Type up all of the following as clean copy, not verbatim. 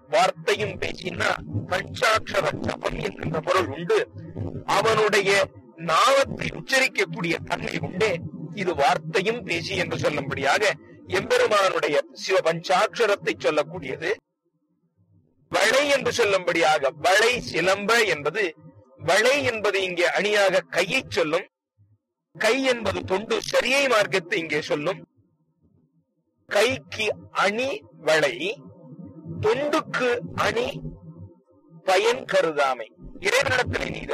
வார்த்தையும் பேசினா பஞ்சாட்சர ஜபம் என்கின்ற பொருள் உண்டு. அவனுடைய நாவத்தை உச்சரிக்கக்கூடிய தன்மை உண்டே, இது வார்த்தையும் பேசி என்று சொல்லும்படியாக எம்பெருமானுடைய சிவபஞ்சாட்சரத்தை சொல்லக்கூடியது. வளை என்று சொல்லும்படியாக வளை சிலம்ப என்பது, வளை என்பது இங்கே அணியாக கையை சொல்லும். கை என்பது தொண்டு சரியை மார்க்கத்தை இங்கே சொல்லும். கைக்கு அணி வளை, தொண்டுக்கு அணி பயன் கருதாமை. இறைவனிடத்தில் நீ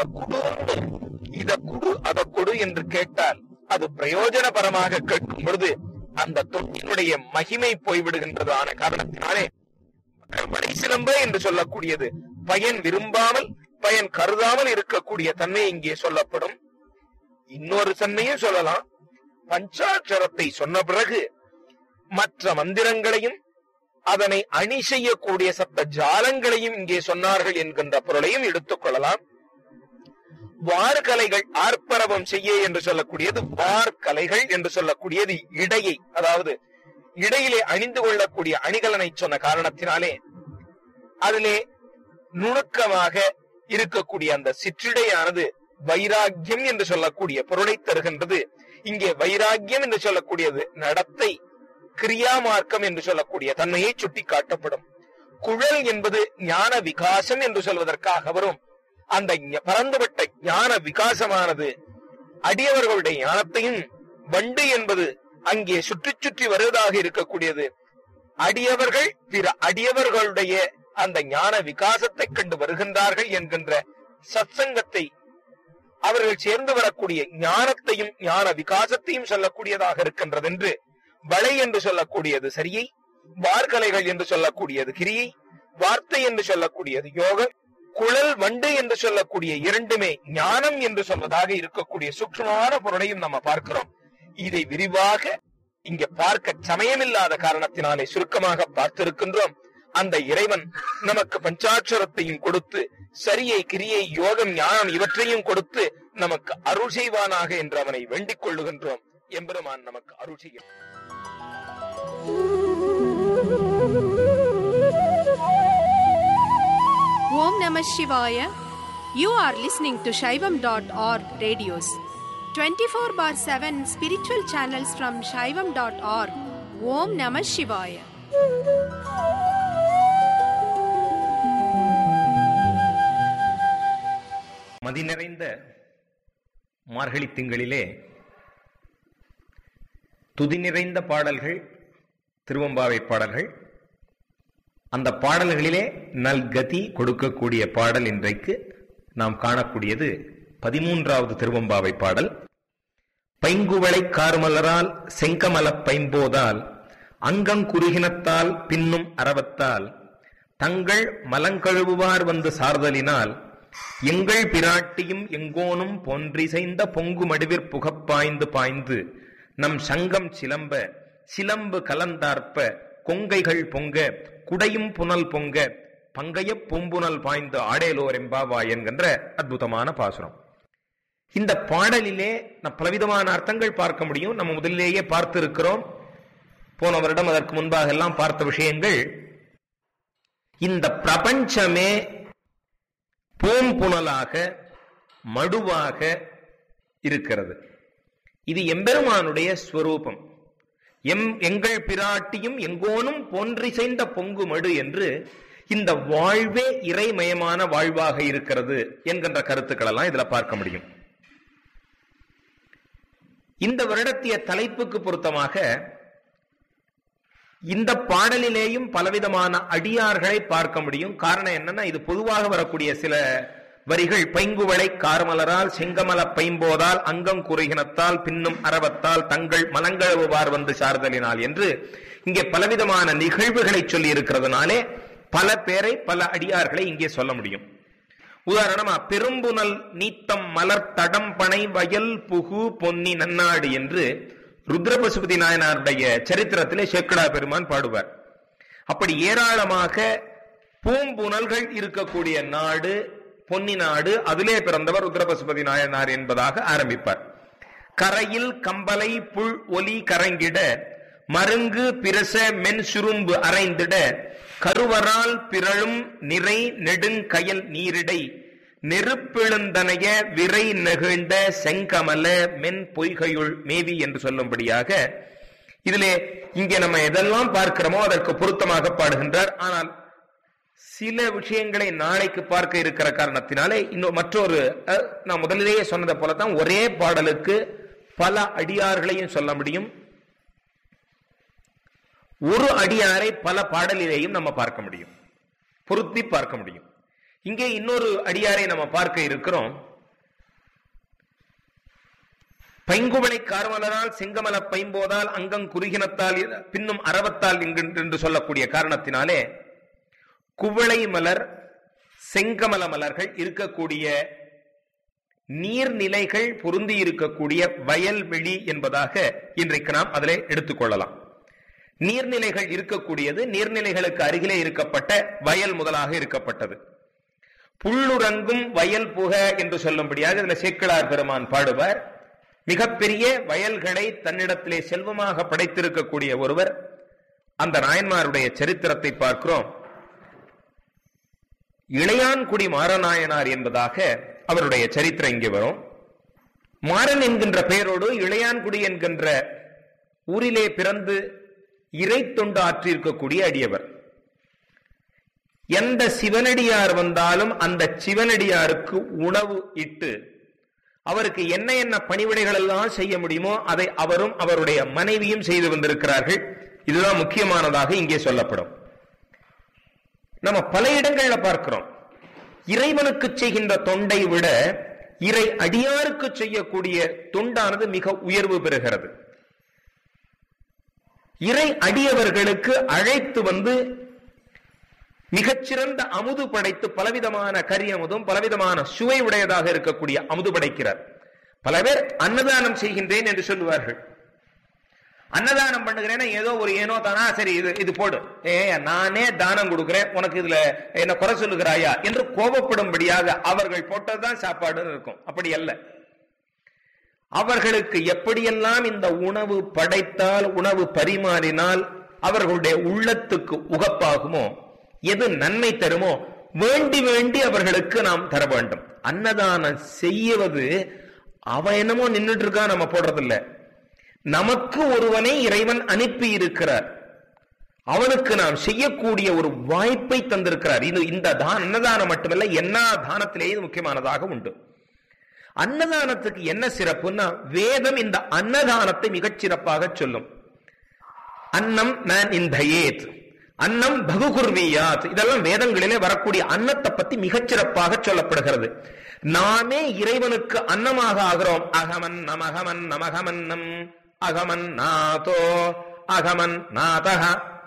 இத குடு அத கொடு என்று கேட்டால் அது பிரயோஜனபரமாக கேட்கும் பொழுது அந்த தொண்டினுடைய மகிமை போய்விடுகின்றதான காரணத்தினாலே வளை சிலம்ப என்று சொல்லக்கூடியது பயன் விரும்பாமல் பயன் கருதாமல் இருக்கக்கூடிய தன்மை இங்கே சொல்லப்படும். இன்னொரு தன்மையும் சொல்லலாம். பஞ்சாட்சரத்தை சொன்ன பிறகு மற்ற மந்திரங்களையும் அதனை அணி செய்யக்கூடிய சப்த ஜாலங்களையும் இங்கே சொன்னார்கள் என்கின்ற பொருளையும் எடுத்துக் கொள்ளலாம். வார்கலைகள் ஆர்ப்பரவம் செய்ய என்று சொல்லக்கூடியது வார்கலைகள் என்று சொல்லக்கூடியது இடையை, அதாவது இடையிலே அணிந்து கொள்ளக்கூடிய அணிகலனை சொன்ன காரணத்தினாலே அதிலே நுணுக்கமாக இருக்கக்கூடிய அந்த சிற்றிடையானது வைராக்கியம் என்று சொல்லக்கூடிய பொருளை தருகின்றது. இங்கே வைராக்கியம் என்று சொல்லக்கூடியது நடத்தை, கிரியா மார்க்கம் என்று சொல்லக்கூடிய தன்மையை சுட்டி காட்டப்படும். குழல் என்பது ஞான விகாசம் என்று சொல்வதற்காக வரும். அந்த பரந்துபட்ட ஞான விகாசமானது அடியவர்களுடைய ஞானத்தையும், வண்டு என்பது அங்கே சுற்றி சுற்றி வருவதாக இருக்கக்கூடியது அடியவர்கள் பிற அடியவர்களுடைய அந்த ஞான விகாசத்தை கண்டு வருகின்றார்கள் என்கின்ற சத்சங்கத்தை, அவர்கள் சேர்ந்து வரக்கூடிய ஞானத்தையும் ஞான விகாசத்தையும் சொல்லக்கூடியதாக இருக்கின்றது என்று வளை என்று சொல்லக்கூடியது சரியை, வார்கலைகள் என்று சொல்லக்கூடியது கிரியை, வார்த்தை என்று சொல்லக்கூடியது யோகம், குழல் வண்டு என்று சொல்லக்கூடிய இரண்டுமே ஞானம் என்று சொல்வதாக இருக்கக்கூடிய சூக்ஷ்மமான பொருளையும் நம்ம பார்க்கிறோம். இதை விரிவாக இங்க பார்க்க சமயமில்லாத காரணத்தினாலே சுருக்கமாக பார்த்திருக்கின்றோம். அந்த இறைவன் நமக்கு பஞ்சாட்சரத்தையும் கொடுத்து சரியை, கிரியை, யோகம், ஞானம் இவற்றையும் கொடுத்து நமக்கு அருள் செய்வானாக என்று அவனை வேண்டிக் கொள்ளுகின்றோம். எம்பெருமான் நமக்கு அருள் செய்கிறான். Om Namah Shivaya. You are listening to Shaivam.org radios. 24/7 spiritual channels from Shaivam.org. Om Namah Shivaya. மதி நிறைந்த மார்கழி திங்களிலே துதி நிறைந்த பாடல்கள், திருவம்பாவை பாடல்கள். அந்த பாடல்களிலே நல்கதி கொடுக்கக்கூடிய பாடல் இன்றைக்கு நாம் காணக்கூடியது 13வது திருவம்பாவை பாடல். பைங்குவளை கார்மலரால் செங்கமலப் பைம்போதால் அங்கங்குருகினத்தால் பின்னும் அரவத்தால் தங்கள் மலங்கழுவுவார் வந்து சார்தலினால் எங்கள் பிராட்டியும் எங்கோனும் போன்றிசைந்த பொங்கு மடுவிற் புகப்பாய்ந்து பாய்ந்து நம் சங்கம் சிலம்ப சிலம்பு கலந்தார்ப்ப கொங்கைகள் பொங்க குடையும் புனல் பொங்க பங்கைய பூம்புனல் பாய்ந்து ஆடேலோர் எம்பாவா என்கின்ற அற்புதமான பாசுரம். இந்த பாடலிலே பலவிதமான அர்த்தங்கள் பார்க்க முடியும். நம்ம முதலிலேயே பார்த்து இருக்கிறோம். போன வருடம் அதற்கு முன்பாக எல்லாம் பார்த்த விஷயங்கள். இந்த பிரபஞ்சமே பூம்புனலாக மடுவாக இருக்கிறது. இது எம்பெருமானுடைய ஸ்வரூபம். எங்கள் பிராட்டியும் எங்கோனும் போன்றிசைந்த பொங்கு மடு என்று இந்த வாழ்வே இறைமயமான வாழ்வாக இருக்கிறது என்கின்ற கருத்துக்கள் எல்லாம் இதுல பார்க்க முடியும். இந்த வருடத்திய தலைப்புக்கு பொருத்தமாக இந்த பாடலிலேயும் பலவிதமான அடியார்களை பார்க்க முடியும். காரணம் என்னன்னா, இது பொதுவாக வரக்கூடிய சில வரிகள் பைங்குவளை கார்மலரால் செங்கமல பைம்போதால் அங்கம் குறுகினத்தால் பின்னும் அரவத்தால் தங்கள் மலங்கழுவுவார் வந்து சார்தலினால் என்று இங்கே பலவிதமான நிகழ்வுகளை சொல்லி இருக்கிறதுனாலே பல பேரை, பல அடியார்களை இங்கே சொல்ல முடியும். உதாரணமா பெரும்புனல் நீத்தம் மலர் தடம் பனை வயல் புகு பொன்னி நன்னாடு என்று ருத்ரபசுபதி நாயனாருடைய சரித்திரத்திலே சேக்கடா பெருமான் பாடுவார். அப்படி ஏராளமாக பூம்புனல்கள் இருக்கக்கூடிய நாடு பொன்னி நாடு, அதிலே பிறந்தவர் ருத்ரபசுபதி நாயனார் என்பதாக ஆரம்பிப்பார். கரையில் கம்பலை புல் ஒலி கரைங்கிட மருங்கு பிரச மென் சுரும்பு அரைந்திட கருவரால் பிறழும் நிறை நெடுங்கயல் நீரிடை நெருப்பெழுந்தனைய விரை நெகிழ்ந்த செங்கமல மென் பொய்கையுள் மேவி என்று சொல்லும்படியாக இதிலே இங்கே நம்ம எதெல்லாம் பார்க்கிறோமோ அதற்கு பொருத்தமாக பாடுகின்றார். ஆனால் சில விஷயங்களை நாளைக்கு பார்க்க இருக்கிற காரணத்தினாலே இன்னும் மற்றொரு நான் முதலிலேயே சொன்னதை போலத்தான் ஒரே பாடலுக்கு பல அடியார்களையும் சொல்ல முடியும், ஒரு அடியாரை பல பாடலிலேயும் நம்ம பார்க்க முடியும், பொருத்தி பார்க்க முடியும். இங்கே இன்னொரு அடியாரை நம்ம பார்க்க இருக்கிறோம். பைங்குவளை கார்மலரால் செங்கமல பைம்போதால் அங்கம் குறுகினத்தால் பின்னும் அறவத்தால் என்று சொல்லக்கூடிய காரணத்தினாலே குவளை மலர் செங்கமல மலர்கள் இருக்கக்கூடிய நீர்நிலைகள் பொருந்தி இருக்கக்கூடிய வயல்வெளி என்பதாக இன்றைக்கு நாம் அதிலே எடுத்துக்கொள்ளலாம். நீர்நிலைகள் இருக்கக்கூடியது நீர்நிலைகளுக்கு அருகிலே இருக்கப்பட்ட வயல் முதலாக இருக்கப்பட்டது. புள்ளுறங்கும் வயல் புக என்று சொல்லும்படியாக இதுல சேக்கிழார் பெருமான் பாடுவார். மிகப்பெரிய வயல்களை தன்னிடத்திலே செல்வமாக படைத்திருக்கக்கூடிய ஒருவர். அந்த நாயன்மாருடைய சரித்திரத்தை பார்க்கிறோம். இளையான்குடி மாறநாயனார் என்பதாக அவருடைய சரித்திரம் இங்கே வரும். மாறன் என்கின்ற பெயரோடு இளையான்குடி என்கின்ற ஊரிலே பிறந்து இறை தொண்டு ஆற்றியிருக்கக்கூடிய அடியவர். எந்த சிவனடியார் வந்தாலும் அந்த சிவனடியாருக்கு உணவு இட்டு அவருக்கு என்ன என்ன பணிவிடைகள் எல்லாம் செய்ய முடியுமோ அதை அவரும் அவருடைய மனைவியும் செய்து வந்திருக்கிறார்கள். இதுதான் முக்கியமானதாக இங்கே சொல்லப்படும். நம்ம பல இடங்கள்ல பார்க்கிறோம், இறைவனுக்கு செய்கின்ற தொண்டை விட இறை அடியாருக்கு செய்யக்கூடிய தொண்டானது மிக உயர்வு பெறுகிறது. இறை அடியவர்களுக்கு அழைத்து வந்து மிகச்சிறந்த அமுது படைத்து பலவிதமான கரி அமுதும் பலவிதமான சுவை உடையதாக இருக்கக்கூடிய அமுது படைக்கிறார். பல பேர் அன்னதானம் செய்கின்றேன் என்று சொல்லுவார்கள். அன்னதானம் பண்ணுகிறேன்னா ஏனோ தானா, சரி இது போடு, நானே தானம் கொடுக்கிறேன், உனக்கு இதுல என்ன குறை சொல்லுகிறாயா என்று கோபப்படும்படியாக அவர்கள் போட்டதுதான் சாப்பாடு இருக்கும். அப்படி அல்ல. அவர்களுக்கு எப்படியெல்லாம் இந்த உணவு படைத்தால் உணவு பரிமாறினால் அவர்களுடைய உள்ளத்துக்கு உகப்பாகுமோ, எது நன்மை தருமோ வேண்டி வேண்டி அவர்களுக்கு நாம் தர வேண்டும். அன்னதானம் செய்வது அவன் என்னமோ நின்றுட்டு இருக்கா, நம்ம போடுறதில்ல. நமக்கு ஒருவனை இறைவன் அனுப்பி இருக்கிறார், அவனுக்கு நாம் செய்யக்கூடிய ஒரு வாய்ப்பை தந்திருக்கிறார். இது இந்த அன்னதானம் மட்டுமல்ல, என்ன தானத்திலேயே முக்கியமானதாக உண்டு. அன்னதானத்துக்கு என்ன சிறப்புன்னா, வேதம் இந்த அன்னதானத்தை மிகச் சிறப்பாக சொல்லும். அன்னம் நான் இந்த ஏத், அன்னம் பகுகுர்வியாத், இதெல்லாம் வேதங்களிலே வரக்கூடிய அன்னத்தை பத்தி மிகச் சிறப்பாக சொல்லப்படுகிறது. நாமே இறைவனுக்கு அன்னமாக ஆகிறோம். அகமன் நமகமன் நமகமன்னம் அகமன் நாதோ அகமன் நாதஹ,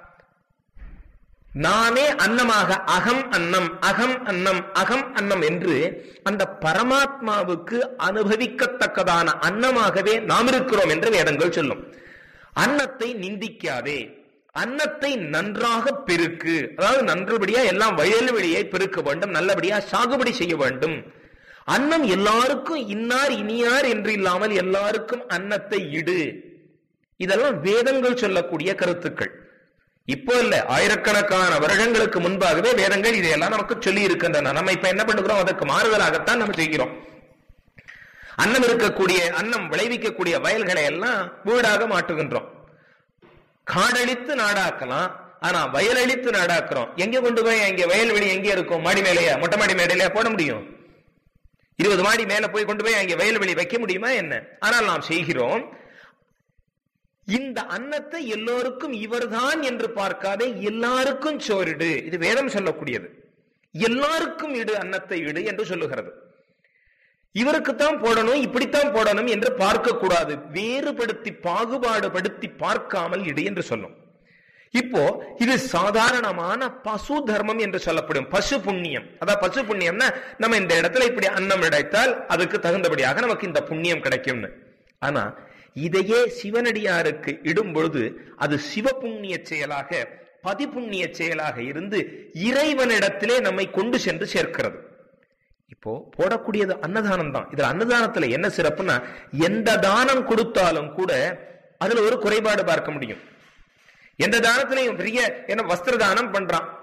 நாமே அன்னமாக அகம் அன்னம் அகம் அன்னம் அகம் அன்னம் என்று அந்த பரமாத்மாவுக்கு அனுபவிக்கத்தக்கதான அன்னமாகவே நாம் இருக்கிறோம் என்று வேதங்கள் சொல்லும். அன்னத்தை நிந்திக்காதே, அன்னத்தை நன்றாக பெருக்கு, அதாவது நன்றபடியா எல்லாம் வயல்வெளியை பெருக்க வேண்டும், நல்லபடியா சாகுபடி செய்ய வேண்டும். அன்னம் எல்லாருக்கும் இன்னார் இனியார் என்று இல்லாமல் எல்லாருக்கும் அன்னத்தை இடு. இதெல்லாம் வேதங்கள் சொல்லக்கூடிய கருத்துக்கள். இப்போ இல்ல, ஆயிரக்கணக்கான வருடங்களுக்கு முன்பாகவே வேதங்கள் இதையெல்லாம் நமக்கு சொல்லி இருக்கின்றன. நம்ம இப்ப என்ன பண்ணுகிறோம், அதற்கு மாறுதலாகத்தான் நம்ம செய்கிறோம். அன்னம் இருக்கக்கூடிய அன்னம் விளைவிக்கக்கூடிய வயல்களை எல்லாம் வீடாக மாற்றுகின்றோம். காடழித்து நாடாக்கலாம், ஆனா வயலழித்து நாடாக்குறோம். எங்க கொண்டு போய் அங்க வயல்வெளி எங்க இருக்கும்? மாடி மேலேயா, மொட்டை மாடி மேடையில போட முடியும்? 20 மாடி மேல போய் கொண்டு போய் அங்க வயல்வெளி வைக்க முடியுமா என்ன? ஆனால் நாம் செய்கிறோம். இந்த அன்னத்தை எல்லோருக்கும் இவர்தான் என்று பார்க்காதே, எல்லாருக்கும் சோறிடு. இது வேதம் சொல்லக்கூடியது. எல்லாருக்கும் இடு, அன்னத்தை இடு என்று சொல்லுகிறது. இவருக்குத்தான் போடணும், இப்படித்தான் போடணும் என்று பார்க்க கூடாது. வேறுபடுத்தி பாகுபாடுபடுத்தி பார்க்காமல் இடு என்று சொல்லும். இப்போ இது சாதாரணமான பசு தர்மம் என்று சொல்லப்படும். பசு புண்ணியம். அதான் பசு புண்ணியம்னா நம்ம இந்த இடத்துல இப்படி அன்னம் இடைத்தால் அதுக்கு தகுந்தபடியாக நமக்கு இந்த புண்ணியம் கிடைக்கும்னு. ஆனா இதையே சிவனடியாருக்கு இடும் பொழுது அது சிவ புண்ணிய செயலாக, பதிபுண்ணிய செயலாக இருந்து இறைவனிடத்திலே நம்மை கொண்டு சென்று சேர்க்கிறது. இப்போ போடக்கூடியது அன்னதானம் தான். இதுல அன்னதானத்துல என்ன சிறப்புன்னா, எந்த தானம் கொடுத்தாலும் கூட அதுல ஒரு குறைபாடு பார்க்க முடியும். எந்த தானத்திலையும் பெரிய என்ன வஸ்திர தானம் பண்றான்,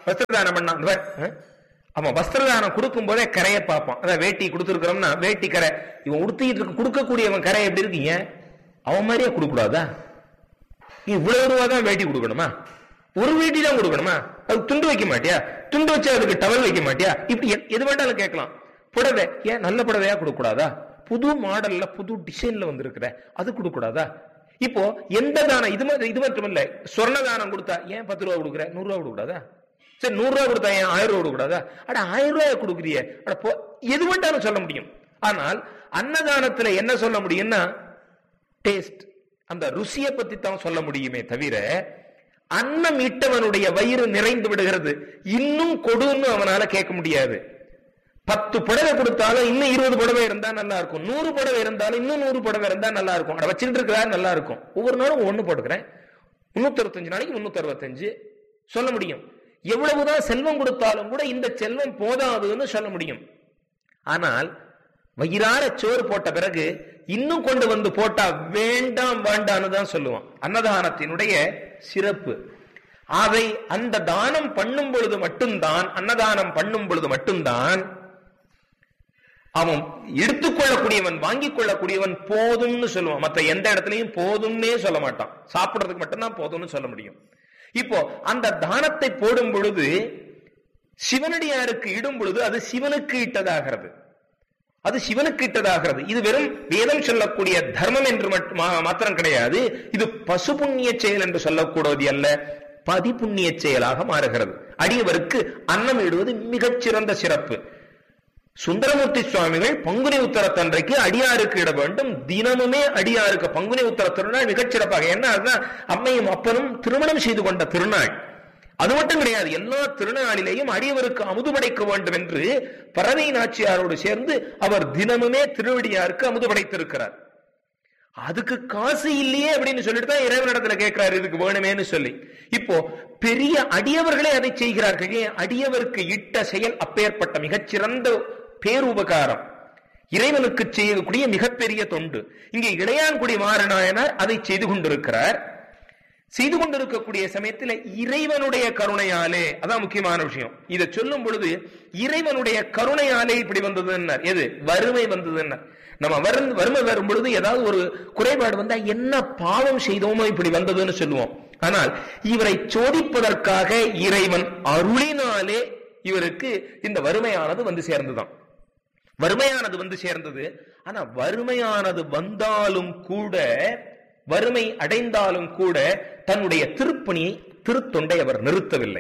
வஸ்திரதானம் பண்ணா, அவன் வஸ்திரதானம் கொடுக்கும் போதே கரையை பார்ப்பான். அதான் வேட்டி கொடுத்துருக்கிறோம்னா வேட்டி கரை, இவன் உடுத்திட்டு இருக்க கொடுக்கக்கூடியவன் கரை எப்படி இருக்கீங்க, அவன் மாதிரியே கொடுக்க கூடாதா? இவ்வளவு ரூபா தான் வேட்டி கொடுக்கணுமா? ஒரு வேட்டி தான் கொடுக்கணுமா? அது துண்டு வைக்க மாட்டியா? துண்டு வச்சு அதுக்கு டவல் வைக்க மாட்டியா? இப்படி எது வேண்டாலும் கேட்கலாம். புடவை ஏன் நல்ல புடவையா கொடுக்க கூடாதா? புது மாடல்ல புது டிசைன்ல வந்திருக்கிற அது கொடுக்க கூடாதா? இப்போ எந்த தானம், இது மட்டும் இல்ல, சொர்ண தானம் கொடுத்தா ஏன் 10 ரூபா கொடுக்குற, 100 ரூபா கொடுக்க கூடாதா? சரி 100 ரூபா கொடுத்தா ஏன் 1000 ரூபா கொடுக்க கூடாதா? அட 1000 ரூபாய் கொடுக்குறிய, எது வேண்டாலும் சொல்ல முடியும். ஆனால் அன்னதானத்துல என்ன சொல்ல முடியும்னா டேஸ்ட், அந்த ருசியை பத்தி தான் சொல்ல முடியுமே தவிர, அன்னம் இட்டவனுடைய வயிறு நிறைந்து விடுகிறது, இன்னும் கொடுன்னு அவனால கேட்க முடியாது. 10 புடவை கொடுத்தாலும் இன்னும் 20 புடவை இருந்தா நல்லா இருக்கும், 100 புடவை இருந்தாலும் இன்னும் 100 புடவை இருந்தா நல்லா இருக்கும். அதை வச்சுட்டு இருக்கிறாரு நல்லா இருக்கும். ஒவ்வொரு நாளும் ஒண்ணு போட்டுக்கிறேன், 365 நாளைக்கு 365 சொல்ல முடியும். எவ்வளவுதான் செல்வம் கொடுத்தாலும் கூட இந்த செல்வம் போதாதுன்னு சொல்ல முடியும். ஆனால் வயிறார சோறு போட்ட பிறகு இன்னும் கொண்டு வந்து போட்டா வேண்டாம் வேண்டான்னு தான் சொல்லுவான். அன்னதானத்தினுடைய சிறப்பு அதை அந்த தானம் பண்ணும் பொழுது மட்டும்தான், அன்னதானம் பண்ணும் பொழுது மட்டும்தான் அவன் எடுத்துக்கொள்ளக்கூடியவன், வாங்கிக் கொள்ளக்கூடியவன் போதும்னு சொல்லுவான். மற்ற எந்த இடத்துலையும் போதும்னே சொல்ல மாட்டான். சாப்பிடுறதுக்கு மட்டும்தான் போதும்னு சொல்ல முடியும். இப்போ அந்த தானத்தை போடும் பொழுது, சிவனடியாருக்கு இடும் பொழுது அது சிவனுக்கு இட்டதாகிறது, அது சிவனுக்கு இட்டதாகிறது. இது வெறும் வேதம் சொல்லக்கூடிய தர்மம் என்று மாத்திரம் கிடையாது, இது பசு புண்ணிய செயல் என்று சொல்லக்கூடாது அல்ல, பதி புண்ணிய செயலாக மாறுகிறது. அடியவருக்கு அன்னம் இடுவது மிகச்சிறந்த சிறப்பு. சுந்தரமூர்த்தி சுவாமிகள் பங்குனி உத்தரத்தன்றைக்கு அடியாருக்கு இட வேண்டும். தினமுமே அடியாருக்கு பங்குனி உத்தர திருநாள் மிகச்சிறப்பாக, ஏன்னா அதுதான் அம்மையும் அப்பனும் திருமணம் செய்து கொண்ட திருநாள். அது மட்டும் கிடையாது, எல்லா திருநாளிலேயும் அடியவருக்கு அமுது படைக்க வேண்டும் என்று பரவை நாச்சியாரோடு சேர்ந்து அவர் தினமுமே திருவடியாருக்கு அமுது படைத்திருக்கிறார். அதுக்கு காசு இல்லையே அப்படின்னு சொல்லிட்டு தான் இறைவனிடத்துல கேட்கிறார், இதுக்கு வேணுமேன்னு சொல்லி. இப்போ பெரிய அடியவர்களே அதை செய்கிறார்கள். அடியவருக்கு இட்ட செயல் அப்பேற்பட்ட மிகச்சிறந்த பேருபகாரம், இறைவனுக்கு செய்யக்கூடிய மிகப்பெரிய தொண்டு. இங்கே இளையான்குடி மாறநாயனார் அதை செய்து கொண்டிருக்கிறார். செய்து கொண்டிருக்கக்கூடிய சமயத்தில் இறைவனுடைய கருணையாலே, அதான் முக்கியமான விஷயம். இதை சொல்லும் பொழுது இறைவனுடைய கருணையாலே இப்படி வந்தது. எது? வறுமை வந்தது. நம்ம வறுமை வரும் பொழுது ஏதாவது ஒரு குறைபாடு வந்தா என்ன பாவம் செய்தோமோ இப்படி வந்ததுன்னு சொல்லுவோம். ஆனால் இவரை சோதிப்பதற்காக இறைவன் அருளினாலே இவருக்கு இந்த வறுமையானது வந்து சேர்ந்துதான். வறுமையானது வந்து சேர்ந்தது. ஆனா வறுமையானது வந்தாலும் கூட, வறுமை அடைந்தாலும் கூட தன்னுடைய திருப்பணியை, திருத்தொண்டை அவர் நிறுத்தவில்லை.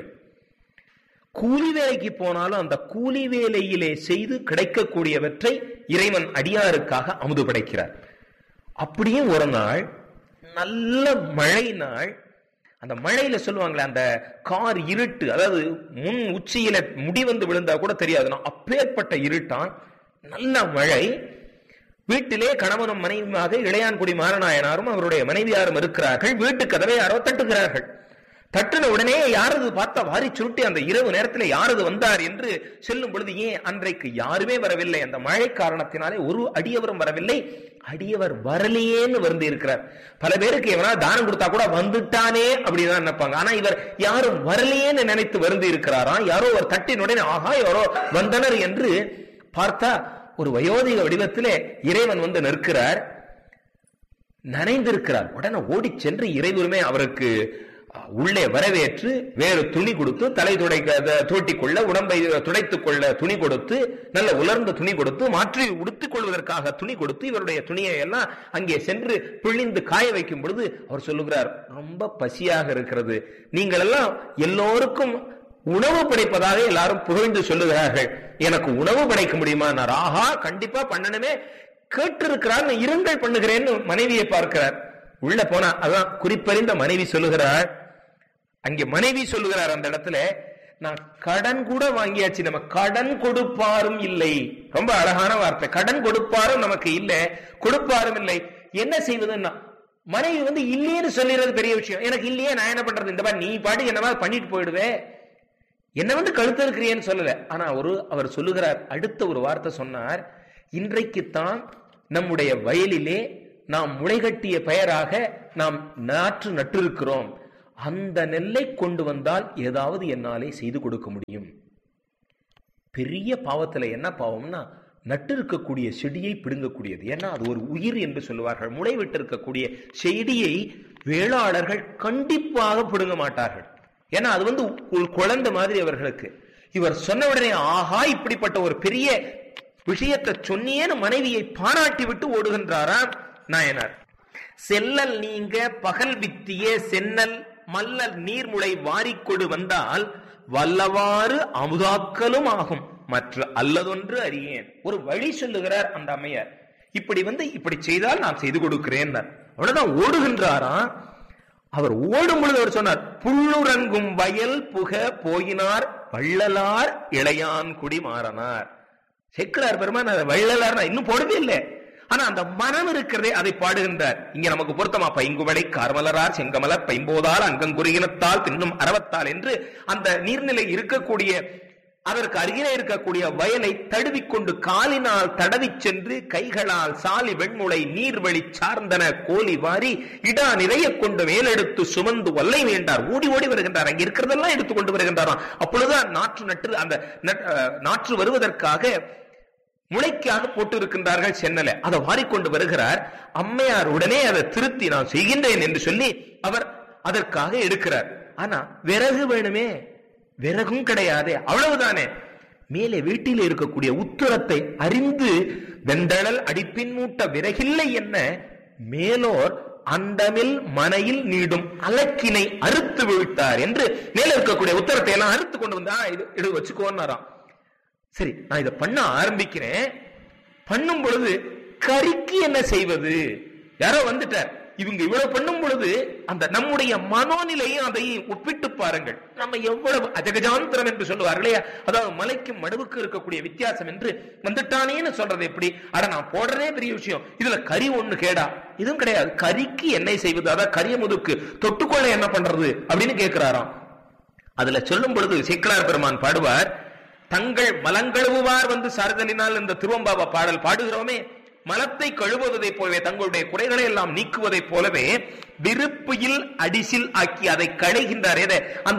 கூலி வேலைக்கு போனாலும் அந்த கூலி வேலையிலே செய்து கிடைக்கக்கூடியவற்றை இறைவன் அடியாருக்காக அமுது படைக்கிறார். அப்படியே ஒரு நாள் நல்ல மழை நாள், அந்த மழையில சொல்லுவாங்களே அந்த கார் இருட்டு, அதாவது முன் உச்சியில முடி வந்து விழுந்தா கூட தெரியாது, அப்பேற்பட்ட இருட்டான், நல்ல மழை. வீட்டிலே கணவனும் மனைவியாக இளையான்குடி மாறநாயனாரும் அவருடைய மனைவியாரும் இருக்கிறார்கள். வீட்டு கதவை யாரோ தட்டுகிறார்கள். தட்டுன உடனே யாரது பார்த்தா வாரி சுருட்டி அந்த இரவு நேரத்தில் யாரது வந்தார் என்று சொல்லும் பொழுது, ஏன் அன்றைக்கு யாருமே வரவில்லை, அந்த மழை காரணத்தினாலே ஒரு அடியவரும் வரவில்லை, அடியவர் வரலையேன்னு வந்து இருக்கிறார். பல பேருக்கு எவனா தானம் கொடுத்தா கூட வந்துட்டானே அப்படிதான் நினைப்பாங்க. ஆனா இவர் யாரும் வரலையேன்னு நினைத்து வந்து இருக்கிறாராம். யாரோ ஒரு தட்டின் உடனே ஆஹா யாரோ வந்தனர் என்று பார்த்தா ஒரு வயோதிக வடிவத்திலே இறைவன் வந்து நிற்கிறார், நனைந்திருக்கிறார். உடனே ஓடி சென்று இறைவருமே அவருக்கு உள்ளே வரவேற்று வேறு துணி கொடுத்து, தலை தோட்டிக்கொள்ள, உடம்பை துடைத்துக் கொள்ள துணி கொடுத்து, நல்ல உலர்ந்த துணி கொடுத்து, மாற்றி உடுத்திக் கொள்வதற்காக துணி கொடுத்து, இவருடைய துணியை எல்லாம் அங்கே சென்று பிழிந்து காய வைக்கும் பொழுது அவர் சொல்லுகிறார், ரொம்ப பசியாக இருக்கிறது, நீங்கள் எல்லாம் எல்லோருக்கும் உணவு படைப்பதாக எல்லாரும் புகழ்ந்து சொல்லுகிறார்கள், எனக்கு உணவு படைக்க முடியுமா? ஆஹா கண்டிப்பா பண்ணணுமே, கேட்டிருக்கிறார், இருங்கள் பண்ணுகிறேன்னு மனைவியை பார்க்கிறார். உள்ள போனா அதான் குறிப்பறிந்த மனைவி சொல்லுகிறார். அங்கே மனைவி சொல்லுகிறார் அந்த இடத்துல, நான் கடன் கூட வாங்கியாச்சு, நம்ம கடன் கொடுப்பாரும் இல்லை. ரொம்ப அழகான வார்த்தை, கடன் கொடுப்பாரும் நமக்கு இல்லை, கொடுப்பாரும் இல்லை, என்ன செய்வதுன்னா மனைவி வந்து இல்லையேன்னு சொல்லிடுறது பெரிய விஷயம். எனக்கு இல்லையே, நான் என்ன பண்றது, இந்த மாதிரி நீ பாட்டு என்ன மாதிரி பண்ணிட்டு போயிடுவே, என்ன வந்து கழுத்து இருக்கிறேன்னு சொல்லல. ஆனா அவர் சொல்லுகிறார், அடுத்த ஒரு வார்த்தை சொன்னார், இன்றைக்குத்தான் நம்முடைய வயலிலே நாம் முளைகட்டிய பெயராக நாம் நாற்று நட்டிருக்கிறோம், அந்த நெல்லை கொண்டு வந்தால் ஏதாவது என்னாலே செய்து கொடுக்க முடியும். பெரிய பாவத்துல என்ன பாவம்னா, நட்டு இருக்கக்கூடிய செடியை பிடுங்கக்கூடியது. ஏன்னா அது ஒரு உயிர் என்று சொல்லுவார்கள். முளை விட்டு இருக்கக்கூடிய செடியை வேளாளர்கள் கண்டிப்பாக பிடுங்க மாட்டார்கள். ஏன்னா அது ஒரு குழந்தை மாதிரி அவர்களுக்கு. இவர் சொன்ன உடனே, ஆஹா, இப்படிப்பட்ட ஒரு பெரிய விஷயத்தை சொன்னியேன்னு மனைவியை பாராட்டி விட்டு ஓடுகின்றாராம் நாயனார். செல்லல் நீங்க பகல் வித்திய சென்னல் மல்லல் நீர்முளை வாரிக்கொடு வந்தால் வல்லவாறு அமுதாக்கலும் ஆகும், மற்ற அல்லதொன்று அறியேன். ஒரு வழி சொல்லுகிறார் அந்த அம்மையார். இப்படி செய்தால் நான் செய்து கொடுக்கிறேன். அவ்வளவுதான், ஓடுகின்றாராம். அவர் ஓடும் பொழுது அவர் சொன்னார், புல்லுறங்கும் வயல் புக போயினார் வள்ளலார் இளையான் குடி மாறனார். சேக்கிழார் பெருமான் வள்ளலார் இன்னும் போடவே இல்லை, ஆனா அந்த மனம் இருக்கிறதே அதை பாடுகின்றார். இங்க நமக்கு பொருத்தமா, பைங்குவளை கார்மலரார் செங்கமலர் பைம்போதால் அங்கங்குறியினத்தால் பின்னும் அறவத்தால் என்று அந்த நீர்நிலை இருக்கக்கூடிய அதற்கு அருகிலே இருக்கக்கூடிய வயலை தடுவிக்கொண்டு காலினால் தடவி சென்று கைகளால் சாலி வெண்முளை நீர்வழி சார்ந்தன கோலி வாரி இடா நிறைய கொண்டு மேலெடுத்து சுமந்து வல்லை வேண்டார். ஓடி ஓடி வருகின்றார். அங்கே இருக்கிறதெல்லாம் எடுத்துக்கொண்டு வருகின்றாராம். அப்பொழுதுதான் நாற்று நட்டு அந்த நாற்று வருவதற்காக முளைக்காக போட்டு இருக்கின்றார்கள் சென்னலை. அதை வாரிக்கொண்டு வருகிறார். அம்மையார் உடனே அதை திருத்தி நான் செய்கின்றேன் என்று சொல்லி அவர் அதற்காக எடுக்கிறார். ஆனா விறகு வேணுமே, விறகும் கிடையாது. அவ்வளவுதானே, மேலே வீட்டில் இருக்கக்கூடிய உத்தரத்தை அறிந்து வெந்தழல் அடிப்பின் மூட்ட விறகில்லை என்ன மேலோர் அந்தமில் மனையில் நீடும் அலக்கினை அறுத்து விட்டார் என்று மேல இருக்கக்கூடிய உத்தரத்தை எல்லாம் அறுத்து கொண்டு வந்தா இது வச்சுக்கோன்னாராம். சரி, நான் இதை பண்ண ஆரம்பிக்கிறேன். பண்ணும் பொழுது கறிக்கு என்ன செய்வது? யாரோ வந்துட்டார். இவங்க இவ்வளவு பண்ணும் பொழுது அந்த நம்முடைய மனோநிலையும் அதை ஒப்பிட்டு பாருங்கள். நம்ம எவ்வளவு அஜகஜாந்திரம் என்று சொல்லுவார்களே, அதாவது மலைக்கும் மடுவுக்கு இருக்கக்கூடிய வித்தியாசம் என்று வந்துட்டானேன்னு சொல்றது எப்படி? அட நான் போடுறதே பெரிய விஷயம், இதுல கறி ஒண்ணு கேடா? இதுவும் கிடையாது. கறிக்கு எண்ணெய் செய்வது, அதாவது கரிய முதுக்கு தொட்டுக்கொள்ள என்ன பண்றது அப்படின்னு கேட்கிறாராம். அதுல சொல்லும் பொழுது சேக்கிழார் பெருமான் பாடுவார், தங்கள் மலங்கழுவுவார் வந்து சார்தலினால் இந்த திருவம்பாவ பாடல் பாடுகிறோமே, மலத்தை கழுவுவதை போலவே தங்களுடைய குறைகளை எல்லாம் நீக்குவதை போலவே விருப்பில் அடிசில் ஆக்கி அதை களைகின்றார். அந்த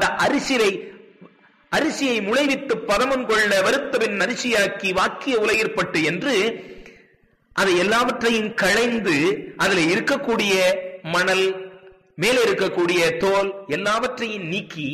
அரிசியை முளைவித்து பதமன் கொள்ள வருத்தவின் அரிசியாக்கி வாக்கிய உலகிற்பட்டு என்று அதை எல்லாவற்றையும் களைந்து அதில் இருக்கக்கூடிய மணல், மேலே இருக்கக்கூடிய தோல் எல்லாவற்றையும் நீக்கி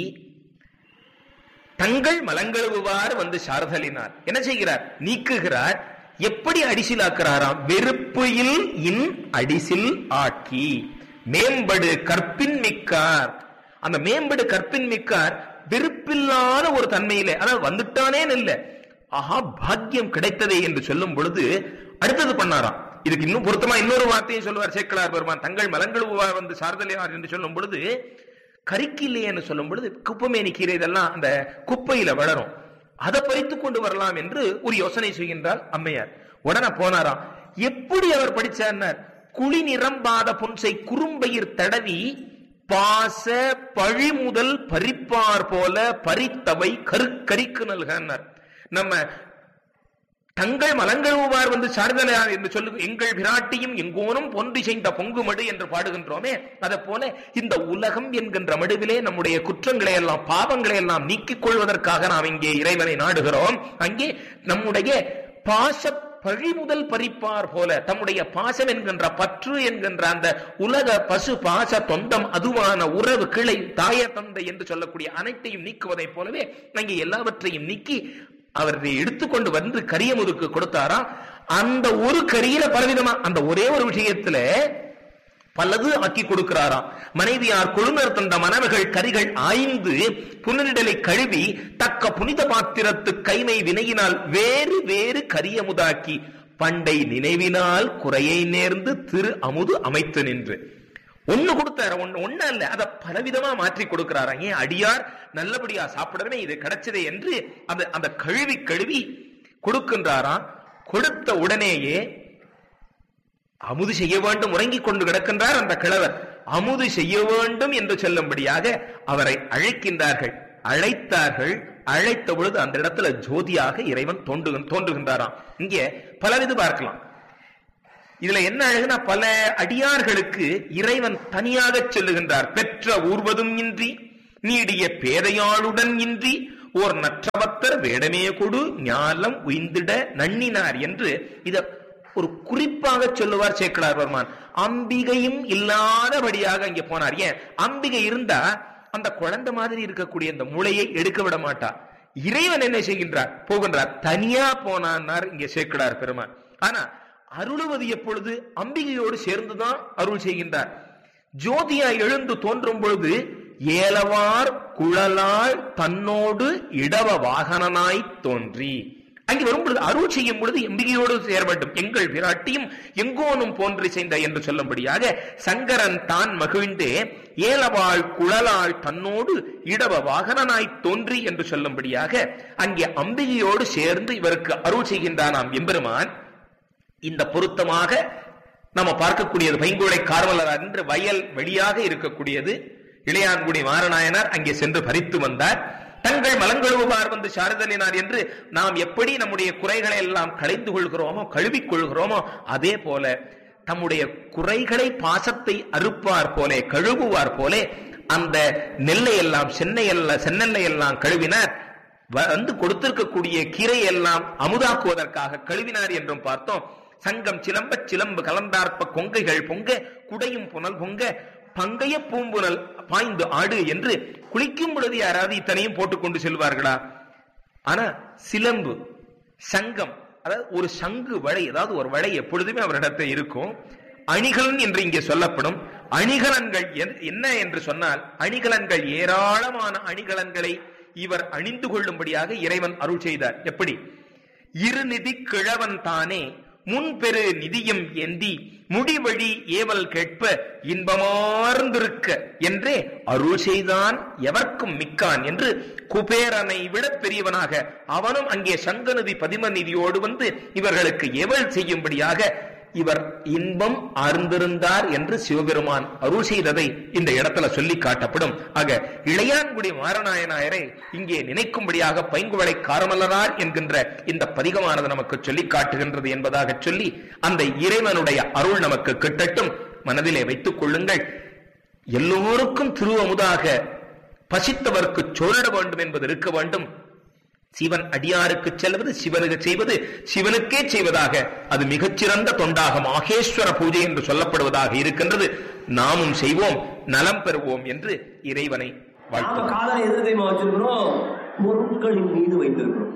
தங்கள் மலங்கழுவுவார் வந்து சார்தலினார் என்ன செய்கிறார்? நீக்குகிறார். எப்படி அடிசிலாக்குறாராம்? வெறுப்பில் இன் அடிசில் ஆக்கி மேம்படு கற்பின் மிக்கார். அந்த மேம்படு கற்பின் மிக்கார் வெறுப்பில்லாத ஒரு தன்மையிலே, அதாவது வந்துட்டானே இல்ல, ஆஹா பாக்கியம் கிடைத்ததே என்று சொல்லும் பொழுது அடுத்தது பண்ணாராம். இதுக்கு இன்னும் பொருத்தமா இன்னொரு வார்த்தையும் சொல்லுவார் சேக்கிழார் பெருமான். தங்கள் மலங்கழுவுவார் வந்து சார்தலினார் என்று சொல்லும் பொழுது கறிக்கு இல்லையேன்னு சொல்லும் பொழுது குப்பமேனி கீரை இதெல்லாம் அந்த குப்பையில வளரும், அதை பறித்துக் கொண்டு வரலாம் என்று ஒரு யோசனை செய்கின்றார் அம்மையார். உடனே போனாராம். எப்படி அவர் படிச்சார்? குழி நிரம்பாத புன்சை குறும்பயிர் தடவி பாச பழி முதல் பறிப்பார் போல பறித்தவை கறிக்கு நல்கார். நம்ம தங்கள் மலங்கழுவார் வந்து சார்தலையார் என்று சொல்லு எங்கள் விராட்டியும் எங்கோனும் பொன்றி செய்த பொங்கு மடு என்று பாடுகின்றோமே, அதை போல இந்த உலகம் என்கின்ற மடுவிலே நம்முடைய குற்றங்களை எல்லாம் பாவங்களை எல்லாம் நீக்கிக் கொள்வதற்காக நாம் இங்கே இறைவனை நாடுகிறோம். அங்கே நம்முடைய பாச பழி முதல் பறிப்பார் போல தம்முடைய பாசம் என்கின்ற பற்று என்கின்ற அந்த உலக பசு பாச தொந்தம் அதுவான உறவு கிளை தாய தந்தை என்று சொல்லக்கூடிய அனைத்தையும் நீக்குவதை போலவே அங்கே எல்லாவற்றையும் நீக்கி அவரை எடுத்துக்கொண்டு வந்து கரிய முதுக்கு கொடுத்தாரா. அந்த ஒரு கரியில பலவிதமா அந்த ஒரே ஒரு விஷயத்துல பலது ஆக்கி கொடுக்கிறாராம். மனைவியார் கொழுநர் தந்த மனைவிகள் கரிகள் ஆய்ந்து புனரிடலை கழுவி தக்க புனித பாத்திரத்து கைமை வினையினால் வேறு வேறு கரியமுதாக்கி பண்டை நினைவினால் குறையை நேர்ந்து திரு அமுது அமைத்து நின்று ஒண்ணு கொடுத்தார ஒண்ணு அல்ல, அதை பலவிதமா மாற்றி கொடுக்கிறாரா. ஏன் அடியார் நல்லபடியா சாப்பிடவே இது கிடைச்சதே என்று அந்த கழுவி கழுவி கொடுக்கின்றாராம். கொடுத்த உடனேயே அமுது செய்ய வேண்டும், உறங்கிக் கொண்டு கிடக்கின்றார் அந்த கிழவர். அமுது செய்ய வேண்டும் என்று சொல்லும்படியாக அவரை அழைக்கின்றார்கள். அழைத்தார்கள். அழைத்த பொழுது அந்த இடத்துல ஜோதியாக இறைவன் தோன்றுகின்றாராம். இங்கே பலவிது பார்க்கலாம். இதுல என்ன அழகுனா, பல அடியார்களுக்கு இறைவன் தனியாக சொல்லுகின்றார். பெற்ற ஊர்வதும் இன்றி நீடிய பேதையாளுடன் இன்றி ஓர் நற்றவத்தர் வேடமே கொடு ஞாலம் உய்ந்திட நன்னினார் என்று இத ஒரு குறிப்பாக சொல்லுவார் சேக்கிழார் பெருமான். அம்பிகையும் இல்லாதபடியாக இங்க போனார். ஏன்? அம்பிகை இருந்தா அந்த குழந்தை மாதிரி இருக்கக்கூடிய அந்த மூளையை எடுக்க விட மாட்டா. இறைவன் என்ன செய்கின்றார்? போகின்றார். தனியா போனார் இங்க சேக்கிழார் பெருமான். ஆனா அருளுவது எப்பொழுது? அம்பிகையோடு சேர்ந்துதான் அருள் செய்கின்றார். ஜோதியாய் எழுந்து தோன்றும் பொழுது ஏலவார் குழலால் தன்னோடு இடவ வாகனனாய் தோன்றி அங்கே வரும் பொழுது அருள் செய்யும் பொழுது எம்பிகையோடு சேர வேண்டும். எங்கள் விராட்டியும் எங்கோனும் போன்று செய்த என்று சொல்லும்படியாக சங்கரன் தான் மகிழ்ந்தே ஏலவாள் குழலால் தன்னோடு இடவ வாகனனாய் தோன்றி என்று சொல்லும்படியாக அங்கே அம்பிகையோடு சேர்ந்து இவருக்கு அருள் செய்கின்றானாம் எம்பெருமான். இந்த பொருத்தமாக நம்ம பார்க்கக்கூடியது பைங்குவளை கார்வலரார் என்று வயல் வெளியாக இருக்கக்கூடியது. இளையான்குடி மாரநாயனார் அங்கே சென்று பறித்து வந்தார். தங்கள் மலங்கழுவுவார் வந்து சாரதலினார் என்று நாம் எப்படி நம்முடைய குறைகளை எல்லாம் களைந்து கொள்கிறோமோ, கழுவிக் கொள்கிறோமோ, அதே போல தம்முடைய குறைகளை பாசத்தை அறுப்பார் போலே கழுவுவார் போலே அந்த நெல்லை எல்லாம் சென்னெல்லை எல்லாம் கழுவினார். வந்து கொடுத்திருக்கக்கூடிய கீரை எல்லாம் அமுதாக்குவதற்காக கழுவினார் என்றும் பார்த்தோம். சங்கம் சிலம்ப சிலம்பு கலந்தார்ப்ப கொங்கைகள் பொங்க குடையும் புனல் பொங்க பங்கைய பூம்புனல் பாய்ந்து ஆடு என்று குளிக்கும் பொழுது யாராவது இத்தனையும் போட்டுக்கொண்டு செல்வார்களா? ஆனா சிலம்பு சங்கம், அதாவது ஒரு சங்கு வளை, ஏதாவது ஒரு வளை எப்பொழுதுமே அவரிடத்தில் இருக்கும். அணிகலன் என்று இங்கே சொல்லப்படும். அணிகலன்கள் என்ன என்று சொன்னால், அணிகலன்கள் ஏராளமான அணிகலன்களை இவர் அணிந்து கொள்ளும்படியாக இறைவன் அருள் செய்தார். எப்படி? இருநிதி கிழவன் தானே முன்பெரு நிதியம் ஏந்தி முடிவழி ஏவல் கேட்ப இன்பமார்ந்திருக்க என்றே அருள் செய்தான் எவர்க்கும் மிக்கான் என்று குபேரனை விட பெரியவனாக அவனும் அங்கே சங்கநிதி பதிமநிதியோடு வந்து இவர்களுக்கு ஏவல் செய்யும்படியாக இவர் இன்பம் ஆர்ந்திருந்தார் என்று சிவபெருமான் அருள் செய்ததை இந்த இடத்துல சொல்லி காட்டப்படும். ஆக இளையான்குடி மாரநாயனாயரை இங்கே நினைக்கும்படியாக பைங்குவளை காரமல்லரார் என்கின்ற இந்த பதிகமானது நமக்கு சொல்லி காட்டுகின்றது என்பதாக சொல்லி அந்த இறைவனுடைய அருள் நமக்கு கிட்டட்டும். மனதிலே வைத்துக் கொள்ளுங்கள். எல்லோருக்கும் திருவமுதாக பசித்தவர்க்கு சோரிட வேண்டும் என்பது இருக்க வேண்டும். சிவன் அடியாருக்கு செல்வது சிவனுக்கு செய்வது சிவனுக்கே செய்வதாக அது மிகச்சிறந்த தொண்டாக மாகேஸ்வர பூஜை என்று சொல்லப்படுவதாக இருக்கின்றது. நாமும் செய்வோம், நலம் பெறுவோம் என்று இறைவனை வாழ்த்து. காதலை எது தெரியுமா வச்சிருக்கிறோம்? பொருட்களின் மீது வைத்திருக்கிறோம்.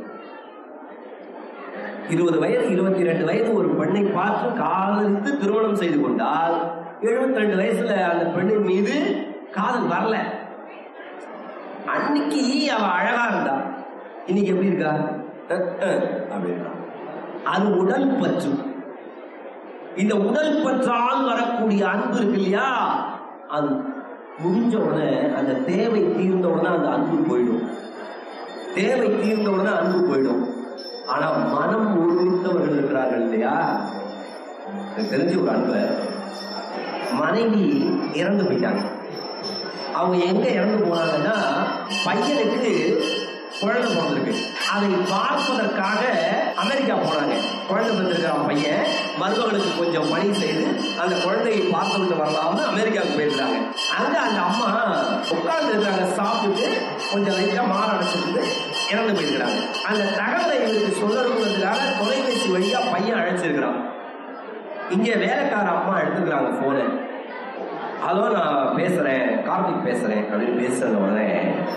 20 வயது 22 வயது ஒரு பெண்ணை பார்த்து காதலித்து திருமணம் செய்து கொண்டால் 72 வயசுல அந்த பெண்ணின் மீது காதல் வரல. அன்னைக்கு அவ அழகா இருந்தா, இன்னைக்கு எப்படி இருக்கா அப்படின்னா அது உடல் பற்று. இந்த உடல் பற்றால் வரக்கூடிய அன்பு இருக்கு இல்லையா, அது முடிஞ்ச உடனே அந்த தேவை தீர்ந்த உடனே அந்த அன்பு போயிடும். தேவை தீர்ந்த உடனே அன்பு போயிடும். ஆனா மனம் ஒருமித்தவர்கள் இருக்கிறார்கள் இல்லையா, தெரிஞ்ச ஒரு அன்பு மனைவி இறந்து போயிட்டாங்க. அவங்க எங்க இறந்து போனாங்கன்னா, பையனுக்கு குழந்தை பிறந்திருக்கு. அதை பார்ப்பதற்காக அமெரிக்கா போனாங்க. குழந்தை பிறந்திருக்கிற பையன் மருமகளுக்கு கொஞ்சம் பணி செய்து அந்த குழந்தையை பார்த்து விட்டு வரலாம்னு அமெரிக்காவுக்கு போயிருக்காங்க. அங்க அந்த அம்மா உட்கார்ந்து இருக்காங்க, சாப்பிட்டு கொஞ்சம் லைட்டா மாற அடைச்சிட்டு இறந்து போயிருக்கிறாங்க. அந்த தகவலை இவருக்கு சொல்லணுங்கிறதுக்காக தொலைபேசி வழியா பையன் அழைச்சிருக்கிறான். இங்க வேலைக்கார அம்மா எடுத்துக்கிறாங்க போன. அதோ நான் பேசுறேன், கார்த்திக் பேசுறேன் அப்படின்னு பேசுறது உடனே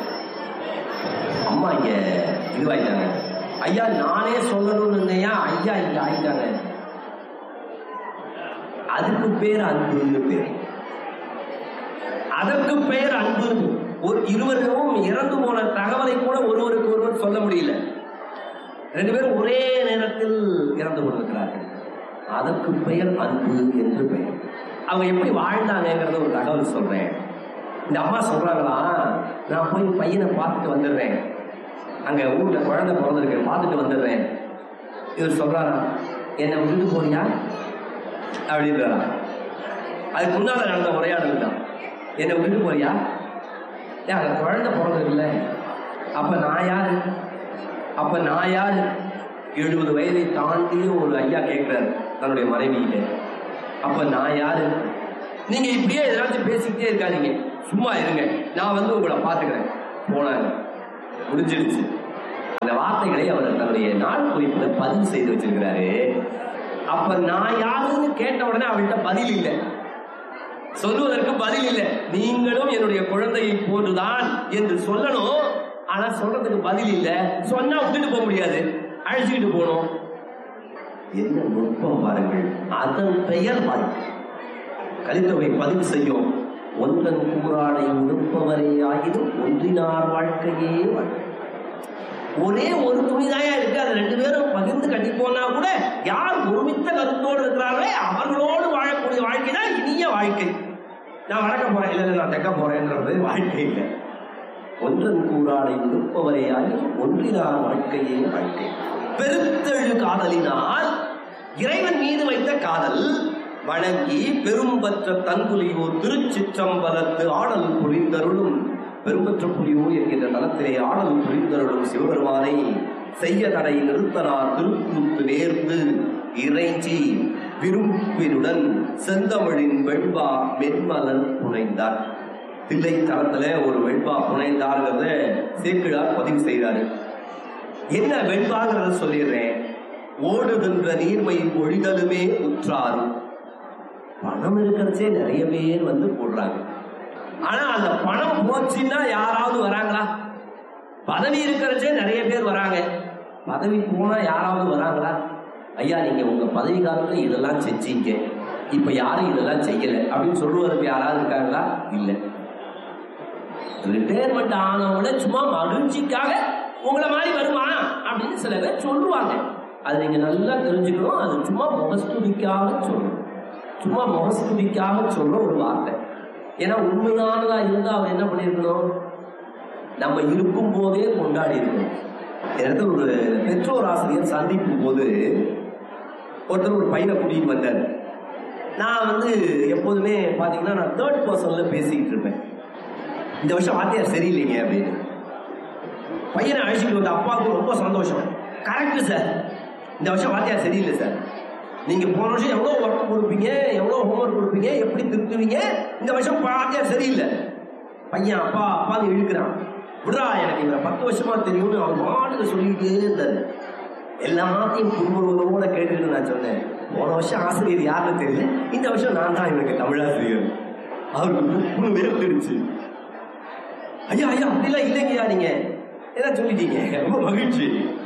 அம்மா இங்க இதுவாயிட்டாங்க. ஐயா நானே சொல்லணும்னு இருந்தேயா, ஐயா இங்க ஆயிட்டாங்க. அதுக்கு பேர் அன்புன்னு பேர். அதற்கு பேர் அன்பு. ஒரு இருவருக்கும் இறந்து போன தகவலை கூட ஒருவருக்கு ஒருவர் சொல்ல முடியல. 2 பேரும் ஒரே நேரத்தில் இறந்து கொண்டிருக்கிறார்கள். அதற்கு பெயர் அன்பு என்று பெயர். அவங்க எப்படி வாழ்ந்தாங்கிறத ஒரு தகவல் சொல்றேன். இந்த அம்மா சொல்றாங்களா, நான் போய் பையனை பார்த்துட்டு வந்துடுறேன், அங்க ஊர்ல குழந்தை பிறந்திருக்கு, பார்த்துட்டு வந்துடுறேன். இவர் சொல்றாரா, என்னை விட்டுட்டு போறியா அப்படின்றாரா. அதுக்கு முன்னால நடந்த உரையாடல் தான். என்னை விட்டுட்டு போறியா, அங்க குழந்தை பிறந்திருக்குல்ல, அப்ப நான் யாரு? 70 வயதை தாண்டி ஒரு ஐயா கேட்கிறாரு தன்னுடைய மனைவியில, அப்ப நான் யாரு? நீங்க இப்படியே ஏதாச்சும் பேசிக்கிட்டே இருக்காதீங்க, சும்மா இருங்க, நான் வந்து உங்களை பாத்துக்கிறேன். போனாங்க, முடிஞ்சிடுச்சு. அந்த வார்த்தைகளை அவர் தன்னுடைய நாள் குறிப்புல பதிவு செய்து வச்சிருக்கிறாரு. அப்ப நான் யாருன்னு கேட்ட உடனே அவள்கிட்ட பதில் இல்லை, சொல்லுவதற்கு பதில் இல்லை. நீங்களும் என்னுடைய குழந்தையை போன்றுதான் என்று சொல்லணும், ஆனா சொல்றதுக்கு பதில் இல்லை. சொன்னா விட்டுட்டு போக முடியாது, அழைச்சிக்கிட்டு போகணும். என்ன நுட்பம் பாருங்கள். அதன் பெயர் வாழ்க்கை. கலித்தொகை பதிவு செய்யும், ஒன்றன் கூறாடை உடுப்பவரே ஆகிடும் ஒன்றினார் வாழ்க்கையே வாழ்க்கை. ஒரே ஒரு துணிதாயா இருக்கு, அது ரெண்டு பேரும் பகிர்ந்து கட்டி போனா கூட யார் ஒருமித்த கருத்தோடு இருக்கிறார்களே அவர்களோடு வாழக்கூடிய வாழ்க்கை தான் இனிய வாழ்க்கை. நான் வளர்க்க போறேன், இல்லை நான் தைக்க போறேன்றது வாழ்க்கை இல்லை. ஒன்றன் கூறாடை உடுப்பவரே ஆகிடும் ஒன்றினார் வாழ்க்கையே வாழ்க்கை. பெருத்தெழு காதலினால் இறைவன் மீது வைத்த காதல் வணங்கி பெரும்பற்ற தன்புலியோர் திருச்சிற்றம்பலத்து ஆடல் புரிந்தருளும். பெரும்பற்ற புலியோர் என்கின்ற தலத்திலே ஆடல் புரிந்தருளும் சிவபெருமானை செய்ய தடை நிறுத்தனார் திருக்கூத்து நேர்ந்து இறைஞ்சி விரும்பினுடன் செந்தமிழின் வெண்பா மென்மலர் புனைந்தார். தில்லை தலத்துல ஒரு வெண்பா புனைந்தார்கிறத சேக்கிழார் பதிவு செய்தாரு. என்ன வெண்பாங்கிறத சொல்லிடுறேன். ஓடுகின்ற நீர்மை ஒழிதலுமே உற்றாரும். பணம் இருக்கிறச்சே நிறைய பேர் வந்து போடுறாங்க, ஆனா அந்த பணம் போச்சுன்னா யாராவது வராங்களா? பதவி இருக்கிறச்சே நிறைய பேர் வராங்க, பதவி போனா யாராவது வராங்களா? ஐயா நீங்க உங்க பதவி காலத்துல இதெல்லாம் செஞ்சீங்க, இப்ப யாரும் இதெல்லாம் செய்யல அப்படின்னு சொல்லுவதற்கு யாராவது இருக்காங்களா? இல்லை. ரிட்டையர்மெண்ட் ஆனவங்கள சும்மா மகிழ்ச்சிக்காக உங்களை மாதிரி வருமா அப்படின்னு சில பேர் சொல்லுவாங்க. அது நீங்க நல்லா தெரிஞ்சுக்கணும். அது சும்மா முகஸ்துதிக்காக சொல்லணும், சும்மா முகஸ்துதிக்காக சொல்ற ஒரு வார்த்தை. ஏன்னா உண்மையானதா இருந்தா அவர் என்ன பண்ணிருக்கணும், நம்ம இருக்கும் போதே கொண்டாடி இருக்கணும். இடத்துல ஒரு பெற்றோர் ஆசிரியர் சந்திக்கும் போது ஒருத்தர் ஒரு பையனை கூட்டிட்டு வந்தார். நான் வந்து எப்போதுமே பாத்தீங்கன்னா நான் தேர்ட் பர்சன்ல பேசிக்கிட்டு இருப்பேன். இந்த வருஷம் வாத்தியார் சரியில்லைங்க அப்படின்னு. பையனை அழைச்சிட்டு வந்த அப்பாவுக்கு ரொம்ப சந்தோஷம். கரெக்டு சார், இந்த வருஷம் வாத்தியார் சரியில்லை சார். நீங்க போன வருஷம் எவ்வளவு ஒர்க் கொடுப்பீங்க, எவ்வளவு ஹோம்ஒர்க் கொடுப்பீங்க, எப்படி திருத்துவீங்க, இந்த வருஷம் வாத்தியார் சரியில்லை. பையன் அப்பா அப்பான்னு இழுக்கிறான். விடுறா, எனக்கு இவரை 10 வருஷமா தெரியும்னு அவர் மாட்டுக்கு சொல்லிக்கிட்டே இருந்தாரு. எல்லாத்தையும் குடும்பங்களோட கேட்டுக்கிட்டு நான் சொன்னேன், போன வருஷம் ஆசிரியர் யாருன்னு தெரியல, இந்த வருஷம் நான் தான் இவருக்கு தமிழாசிரியர். அவருக்கு வெறுத்துடுச்சு. ஐயா ஐயா அப்படிலாம் இல்லைங்கய்யா, நீங்க என்ன சொல்லிட்டீங்க, ரொம்ப மகிழ்ச்சி.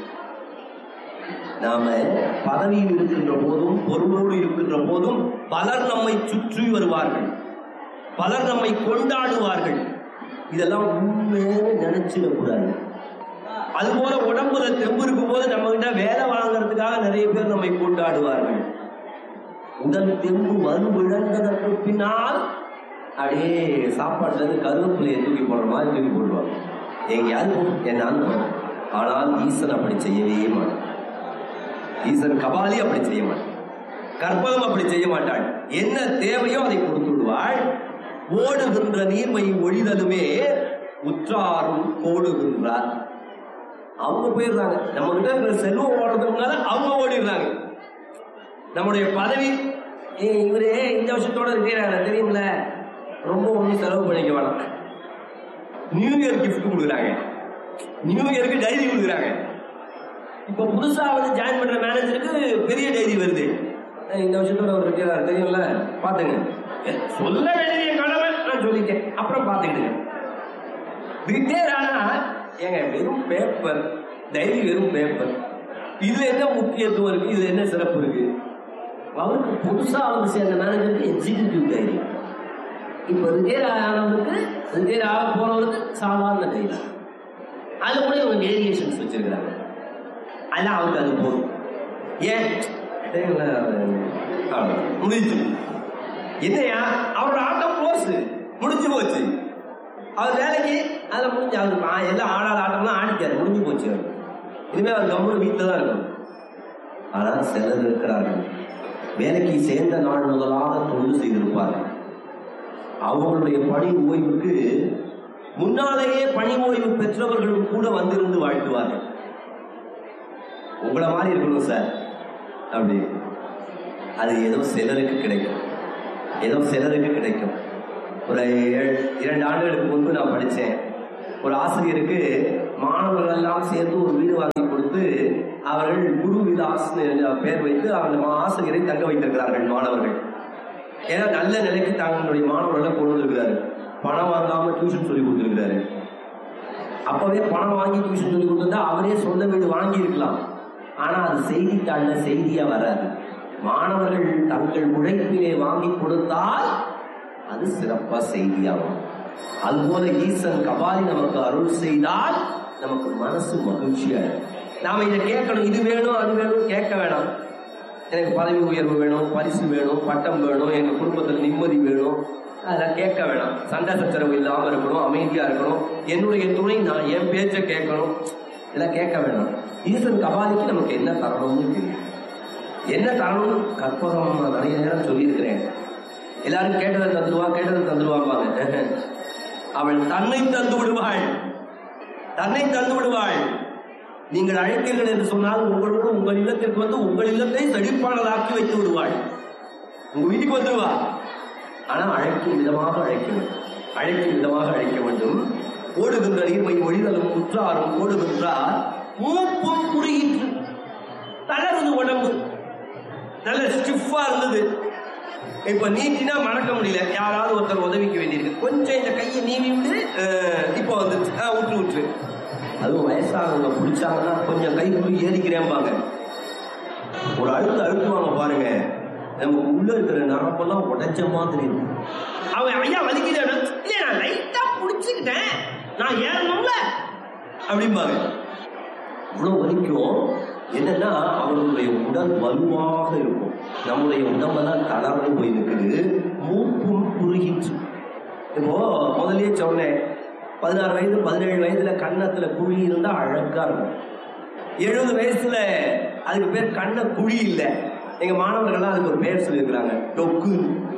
நாம பதவியில் இருக்கின்ற போதும் பொருளோடு இருக்கின்ற போதும் பலர் நம்மை சுற்றி வருவார்கள், பலர் நம்மை கொண்டாடுவார்கள். இதெல்லாம் உண்மையாக நினைச்சிடக்கூடாது. அதுபோல உடம்புல தெம்பு இருக்கும் போது நம்ம கிட்ட வேலை வாங்கறதுக்காக நிறைய பேர் நம்மை கொண்டாடுவார்கள். உடல் தெம்பு வலுவிழந்ததற்கு பின்னால் அப்படியே சாப்பாட்டுல இருந்து கருவேப்பிலையை தூக்கி போடுற மாதிரி தூக்கி போடுவாங்க. எங்கேயாவது என்னான்னு. ஆனால் ஈசன் அப்படி செய்யவே மாட்டான். ஈசன் கபாலி அப்படி செய்ய மாட்டான், கற்பகம் அப்படி செய்ய மாட்டாள். என்ன தேவையோ அதை கொடுத்து விடுவாள். ஓடுகின்ற நீர்மை ஒழிதலுமே உற்றாரும் ஓடுகின்றார். அவங்க போயிடுறாங்க. நம்ம கிட்ட இருக்கிற செல்வம் ஓடுறதுனால அவங்க ஓடிடுறாங்க. நம்முடைய பதவி இவரே இந்த வருஷத்தோட இருக்கிறாங்க தெரியுமில்ல, ரொம்ப ஒன்றும் செலவு பண்ணிக்க வேணாம். நியூ இயர் கிஃப்ட் கொடுக்குறாங்க, நியூ இயருக்கு டைரி கொடுக்குறாங்க. இப்ப புதுசா வந்து ஜாயின் பண்ற மேனேஜருக்கு பெரிய டைரி வருது, இந்த வருஷத்தோட அவர் இருக்கிறார் தெரியும்ல, பாத்துங்க. சொல்ல வேண்டிய கடமை நான் சொல்லிட்டேன், அப்புறம் பாத்துக்கிட்டு. ரிட்டையர் ஆனா ஏங்க வெறும் பேப்பர் டைரி, வெறும் பேப்பர், இதுல என்ன முக்கியத்துவம் இருக்கு, இதுல என்ன சிறப்பு இருக்கு? அவருக்கு புதுசா வந்து சேர்ந்த மேனேஜருக்கு எக்ஸிக்யூட்டிவ் டைரி, இப்ப ரிட்டையர் ஆனவருக்கு, ரிட்டையர் ஆக போனவருக்கு சாதாரண டைரி. அது கூட இவங்க வேரியேஷன்ஸ் வச்சிருக்கிறாங்க. அதெல்லாம் அவருக்கு அது போதும். ஏன் முடிஞ்சு என்னையா அவரோட ஆட்டம் க்ளோஸ், முடிஞ்சு போச்சு. அவர் வேலைக்கு அதில் முடிஞ்சு அவருக்கு எல்லாம் ஆடாத ஆட்டம்லாம் ஆடிக்காரு, முடிஞ்சு போச்சு. இனிமே அவர் கவர்மெண்ட் வீட்டில் தான் இருக்கும். ஆனால் சிலர் இருக்கிறார்கள், வேலைக்கு சேர்ந்த நாள் முதலாக தொண்டு செய்திருப்பார்கள். அவங்களுடைய பணி ஓய்வுக்கு முன்னாலேயே பணி ஓய்வு பெற்றவர்களும் கூட வந்திருந்து வாழ்த்துவார்கள். உங்களை மாதிரி இருக்கணும் சார் அப்படி. அது ஏதோ சிலருக்கு கிடைக்கும், ஏதோ சிலருக்கு கிடைக்கும். ஒரு 2 ஆண்டுகளுக்கு முன்பு நான் படித்தேன். ஒரு ஆசிரியருக்கு மாணவர்கள் எல்லாம் சேர்ந்து ஒரு வீடு வாங்கி கொடுத்து அவர்கள் குரு விலாஸ் பெயர் வைத்து அந்த ஆசிரியரை தங்க வைத்திருக்கிறார்கள் மாணவர்கள். ஏன்னா நல்ல நிலைக்கு தங்களுடைய மாணவர்களை கொண்டு வந்திருக்கிறாரு. பணம் வாங்காம டியூஷன் சொல்லி கொடுத்துருக்கிறாரு. அப்பவே பணம் வாங்கி டியூஷன் சொல்லி கொடுத்தா அவரே சொந்த வீடு வாங்கி இருக்கலாம். ஆனா அது செய்தித்தாள்ல செய்தியா வராது. மாணவர்கள் தங்கள் உழைப்பிலே வாங்கி கொடுத்தால் அது சிறப்பா செய்தியாகும். அதுபோல ஈசன் கபாலி நமக்கு அருள் செய்தால் நமக்கு மனசு மகிழ்ச்சியா. நாம இதை கேட்கணும், இது வேணும் அது வேணும் கேட்க வேணாம். எனக்கு பதவி உயர்வு வேணும், பரிசு வேணும், பட்டம் வேணும், எங்க குடும்பத்தில் நிம்மதி வேணும், அதெல்லாம் கேட்க வேணாம். சண்டை சச்சரவு இல்லாம இருக்கணும், அமைதியா இருக்கணும், என்னுடைய துணை நான் என் பேச்ச கேட்கணும், இதெல்லாம் கேட்க வேணாம். ஈசன் கபாலிக்கு நமக்கு என்ன தரணும்னு தெரியும். என்ன தரணும்னு கற்பகம் நான் நிறைய நேரம் சொல்லியிருக்கிறேன். எல்லாரும் கேட்டதை தந்துடுவாங்க. அவள் தன்னை தந்து விடுவாள், தன்னை தந்து விடுவாள். நீங்கள் அழைத்தீர்கள் என்று சொன்னால் உங்களோடு உங்கள் இல்லத்திற்கு வந்து உங்கள் இல்லத்தை செழிப்பானதாக்கி வைத்து விடுவாள். உங்க வீட்டுக்கு வந்துடுவா. ஆனா அழைக்கும் விதமாக அழைக்க வேண்டும், அழைக்கும் விதமாக அழைக்க வேண்டும். ஓடுகின்ற நீர்மை ஒளிதலும் குற்றாரும் ஓடுகின்றார் மூப்பும் குறுகிற்று. தளர்ந்து உடம்பு நல்ல ஸ்டிஃபா இருந்தது. இப்ப நீட்டினா மறக்க முடியல. யாராவது ஒருத்தர் உதவிக்க வேண்டியிருக்கு. கொஞ்சம் இந்த கையை நீவி விடு, இப்ப வந்துருச்சு, விட்டு. அதுவும் வயசானவங்க பிடிச்சாங்கன்னா கொஞ்சம் கை குழி ஏறிக்கிறேன்பாங்க. ஒரு அழுத்துவாங்க பாருங்க, நம்ம உள்ள இருக்கிற நரம்பெல்லாம் உடைச்ச மாதிரி இருக்கும். அவன் ஐயா வலிக்கிறேன், இல்ல நான் லைட்டா பிடிச்சுக்கிட்டேன், நான் ஏறணும்ல அப்படிம்பாங்க. இவ்வளவு வலிக்கும். என்னன்னா அவர்களுடைய உடல் வலுவாக இருக்கும். நம்முடைய உடம்பெல்லாம் தளர்ந்து போயிருக்குது. மூப்பும் குறுகிற்று. இப்போ முதலே சொன்னேன், 16 வயது 17 வயதுல கன்னத்துல குழி இருந்தா அழகா இருக்கும். 70 வயசுல அதுக்கு பேர் கண்ண குழி இல்லை. எங்க மாணவர்கள்லாம் அதுக்கு ஒரு பேர் சொல்லியிருக்கிறாங்க, டொக்கு.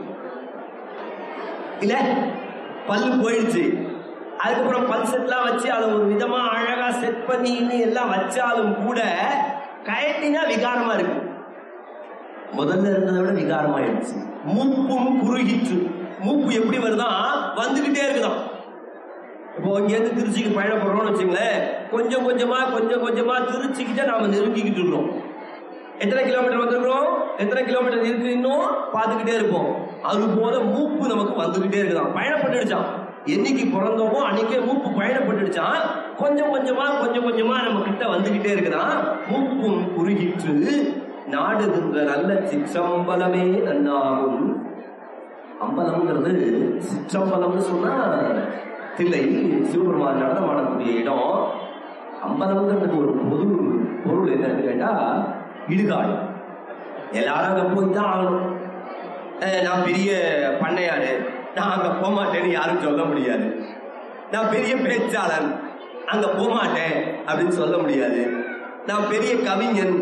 இல்ல பல்லு போயிடுச்சு. அதுக்கப்புறம் பல் செட்லாம் வச்சு அதை ஒரு விதமா அழகா செட் பண்ணி எல்லாம் வச்சாலும் கூட கயட்டினா விகாரமா இருக்கு. முதல்ல இருந்ததை விட விகாரமாயிடுச்சு. மூப்பும் குறுகிற்று. மூப்பு எப்படி வருதான், வந்துகிட்டே இருக்குதான். இப்போ இங்கேருந்து திருச்சிக்கு பயணப்படுறோம்னு வச்சுங்களேன், கொஞ்சம் கொஞ்சமா திருச்சிக்கிட்ட நாம நெருங்கிக்கிட்டு இருக்கிறோம். எத்தனை கிலோமீட்டர் வந்திருக்கிறோம், எத்தனை கிலோமீட்டர் இருக்கு இன்னும் பார்த்துக்கிட்டே இருப்போம். அது போல மூப்பு நமக்கு வந்துகிட்டே இருக்குதான். பயணப்பட்டுடுச்சான். என்னைக்கு பிறந்தோமோ அன்னைக்கே மூப்பு பயணப்பட்டுடுச்சான். கொஞ்சம் கொஞ்சமா நம்ம கிட்ட வந்துகிட்டே இருக்குதான். மூப்பும் குறுகிற்று. நாடுகின்ற நல்ல சிற்றம்பலமே நன்னாகும். அம்பலம்ங்கிறது சிற்றம்பலம்னு சொன்னா தில்லை சிவபெருமான் நடனமாடக்கூடிய இடம். அம்பலம்ங்கிறதுக்கு ஒரு பொது பொருள் என்னன்னு கேட்டா இடுகாடு. எல்லாரும் அங்க போய் தான் ஆகணும். நான் பெரிய பண்ணையாரு, நான் அங்க போகமாட்டேன்னு யாரும் சொல்ல முடியாது. நான் பெரிய பேச்சாளன், அங்க போகமாட்டேன் அப்படின்னு சொல்ல முடியாது. நான் பெரிய கவிஞன்.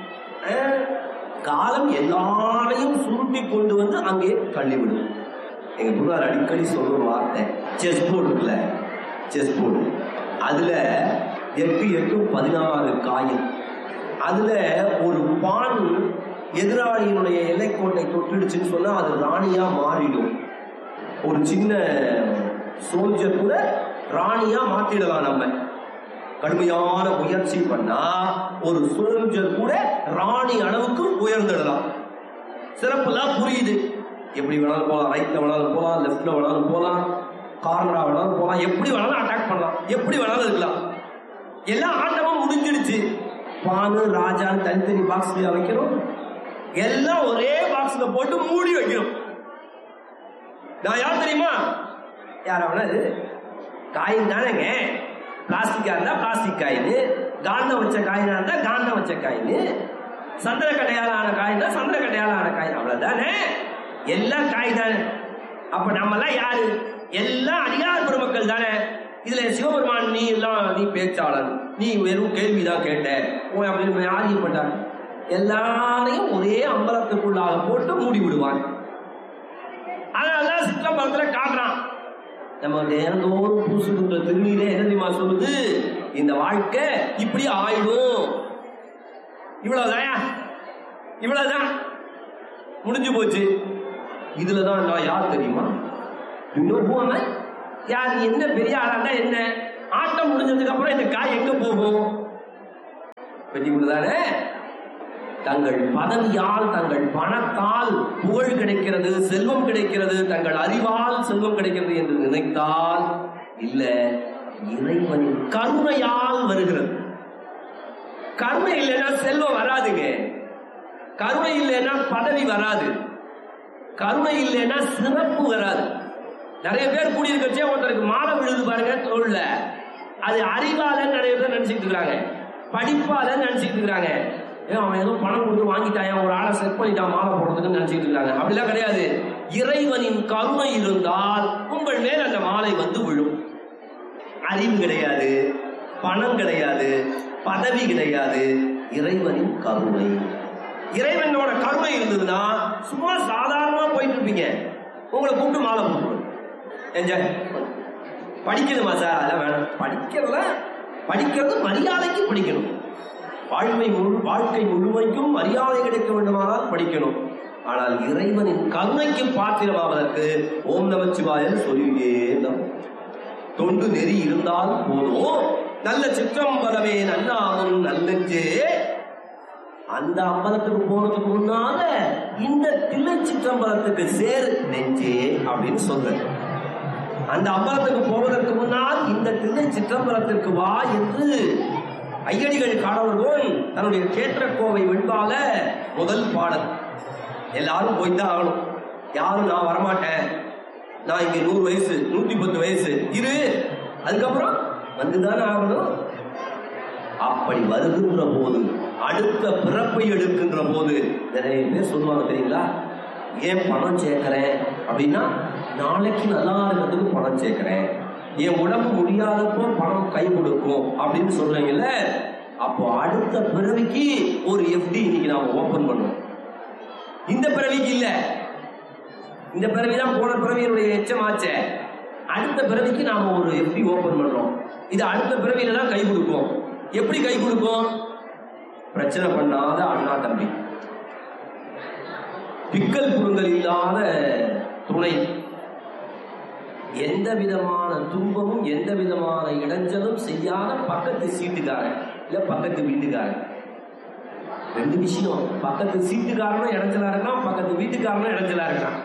காலம் எல்லாரையும் சுருட்டி கொண்டு வந்து அங்கே தள்ளிவிடும். எங்க குருவார் அடிக்கடி சொல்ற வார்த்தை, செஸ் போர்டு இருக்குல்ல, செஸ் போர்டு, அதுல 8 16 காயின். அதுல ஒரு பான் எதிராளியினுடைய எல்லைக்கோட்டை தொட்டுடுச்சுன்னு சொன்னா அது ராணியா மாறிடும். ஒரு சின்ன சோல்ஜர் கூட ராணியா மாத்திடலாம். நம்ம கடுமையான முயற்சி பண்ணா ஒரு சோல்ஜர் கூட ராணி அளவுக்கு உயர்ந்துடலாம். சிறப்புலாம் புரியுது. எப்படி வேணாலும் போகலாம், ரைட்ல வேணாலும் போகலாம், லெப்ட்ல வேணாலும் போகலாம், கார்னரா வேணாலும் போகலாம், எப்படி வேணாலும் அட்டாக் பண்ணலாம், எப்படி வேணாலும் இருக்கலாம். எல்லா ஆட்டமும் முடிஞ்சிடுச்சு. பானு ராஜான்னு தனித்தனி பாக்ஸ்ல வைக்கிறோம், எல்லாம் ஒரே பாக்ஸ்ல போட்டு மூடி வைக்கிறோம். நான் யார் தெரியுமா? யாராவது காயின் தானேங்க. பிளாஸ்டிக்கா இருந்தா பிளாஸ்டிக் காயின், காந்தம் வச்ச காயினா இருந்தா காந்தம் வச்ச காயின், சந்திர கட்டையால ஆன காயினா சந்திர கட்டையால ஆன காயின், அவ்வளவுதானே. எல்லாம் காய் தானே. அப்ப நம்ம எல்லாம் யாரு? எல்லாம் அடியார் பெருமக்கள் தானே. இதுல சிவபெருமான் நீ பேச்சாளன், நீ வெறும் கேள்விதான் கேட்ட அப்படின்னு ஆதிப்பட்டார். எல்லாரையும் ஒரே அம்பலத்துக்குள்ளாக போட்டு மூடி விடுவான். அதனாலதான் சிற்றம்பலத்துல காட்டுறான். நம்ம நேரந்தோறும் பூசுகின்ற திருநீரே என்ன தெரியுமா சொல்லுது? இந்த வாழ்க்கை இப்படி ஆயிடும். இவ்வளவுதான். முடிஞ்சு போச்சு. இதுலதான் நான் யார் தெரியுமா, யார் என்ன பெரிய ஆளா என்ன, ஆட்டம் முடிஞ்சதுக்கு அப்புறம் இந்த காய் எங்க போகும்? தானே தங்கள் பதவியால், தங்கள் பணத்தால் புகழ் கிடைக்கிறது, செல்வம் கிடைக்கிறது, தங்கள் அறிவால் செல்வம் கிடைக்கிறது என்று நினைத்தால் இல்ல, இறைவனின் கருணையால் வருகிறது. கருணை இல்லைன்னா செல்வம் வராதுங்க. கருணை இல்லைன்னா பதவி வராது. கருணை இல்லைன்னா சிறப்பு வராது. நிறைய பேர் கூடியிருக்கச்சே ஒருத்தருக்கு மாலை விழுது பாருங்க தோல்ல, அது அறிவால நிறைய பேர் நினைச்சிட்டு இருக்காங்க, படிப்பால நினைச்சிட்டு இருக்காங்க. அவன் ஏதோ பணம் கொடுத்து வாங்கிட்டான், ஒரு ஆளை செட் பண்ணிட்டான் மாலை போடுறதுன்னு நினைச்சிட்டு இருக்காங்க. அப்படிலாம் கிடையாது. இறைவனின் கருணை இருந்தால் உங்கள் மேல் அந்த மாலை வந்து விழும். அறிவு கிடையாது, பணம் கிடையாது, பதவி கிடையாது, இறைவனின் கருணை. இறைவனோட கருணை இருந்ததுன்னா சும்மா சாதாரணமா போயிட்டு இருப்பீங்க. உங்களை கூப்பிட்டு மாலை போட்டு என்ஜாய் படிக்கணுமா சார்? அதெல்லாம் வேணும். படிக்கிறது மரியாதைக்கு படிக்கணும். வாழ்க்கை முழுமைக்கும் மரியாதை கிடைக்க வேண்டுமானால் படிக்கணும். ஆனால் இறைவனின் கருணைக்கு பாத்திரமாவதற்கு ஓம் நமச்சிவாயன்னு சொல்லியே தொண்டு நெறி இருந்தால் போதும். நல்ல சிற்றம்பலமே நன்னாவும் நல்லெஞ்சே. அந்த அம்பலத்துக்கு போறதுக்கு முன்னால இந்த தில்லை சிற்றம்பலத்துக்கு சேர் நெஞ்சே அப்படின்னு சொல்ற. அந்த அம்பலத்துக்கு போவதற்கு முன்னால் இந்த தில்லை சிற்றம்பலத்திற்கு வா என்று ஐயடிகள் காணவர்கள் தன்னுடைய கேற்றக்கோவை வெண்பால முதல் பாடல். எல்லாரும் போய்தான் ஆகணும். யாரும் நான் வரமாட்டேன், நான் இங்க 100 வயசு 110 வயசு இரு, அதுக்கப்புறம் வந்துதானே ஆகணும். அப்படி வருகின்ற போது, அடுத்த பிறப்பை எடுக்கின்ற போது நிறைய பேர் சொல்லுவாங்க தெரியுங்களா, ஏன் பணம் சேர்க்கிறேன் அப்படின்னா நாளைக்கு நல்லா இருக்கிறதுக்கு பணம் சேர்க்கிறேன், என் உடம்பு முடியாதப்போ பணம் கை கொடுக்கும் அப்படின்னு சொல்றீங்கல்ல. அப்போ அடுத்த பிறவிக்கு ஒரு FD இன்னைக்கு நாம ஓபன் பண்ணுவோம். இந்த பிறவிக்கு இல்ல, இந்த பிறவிதான் போன பிறவியினுடைய எச்சமாச்சே. அடுத்த பிறவிக்கு நாம ஒரு FD ஓபன் பண்றோம். இது அடுத்த பிறவியில தான் கை கொடுக்கும். எப்படி கை கொடுக்கும்? பிரச்சனை பண்ணாத அண்ணா தம்பி, பிக்கல் புருங்கல் இல்லாத துணை, எந்த விதமான துன்பமும் எந்த விதமான இடைஞ்சலும் செய்யாத பக்கத்து சீட்டுக்காரன் இல்ல பக்கத்து வீட்டுக்காரன். 2 விஷயம். பக்கத்து சீட்டுக்காரனும் இடைஞ்சலா இருக்கான், பக்கத்து வீட்டுக்காரனும் இடைஞ்சலா இருக்கான்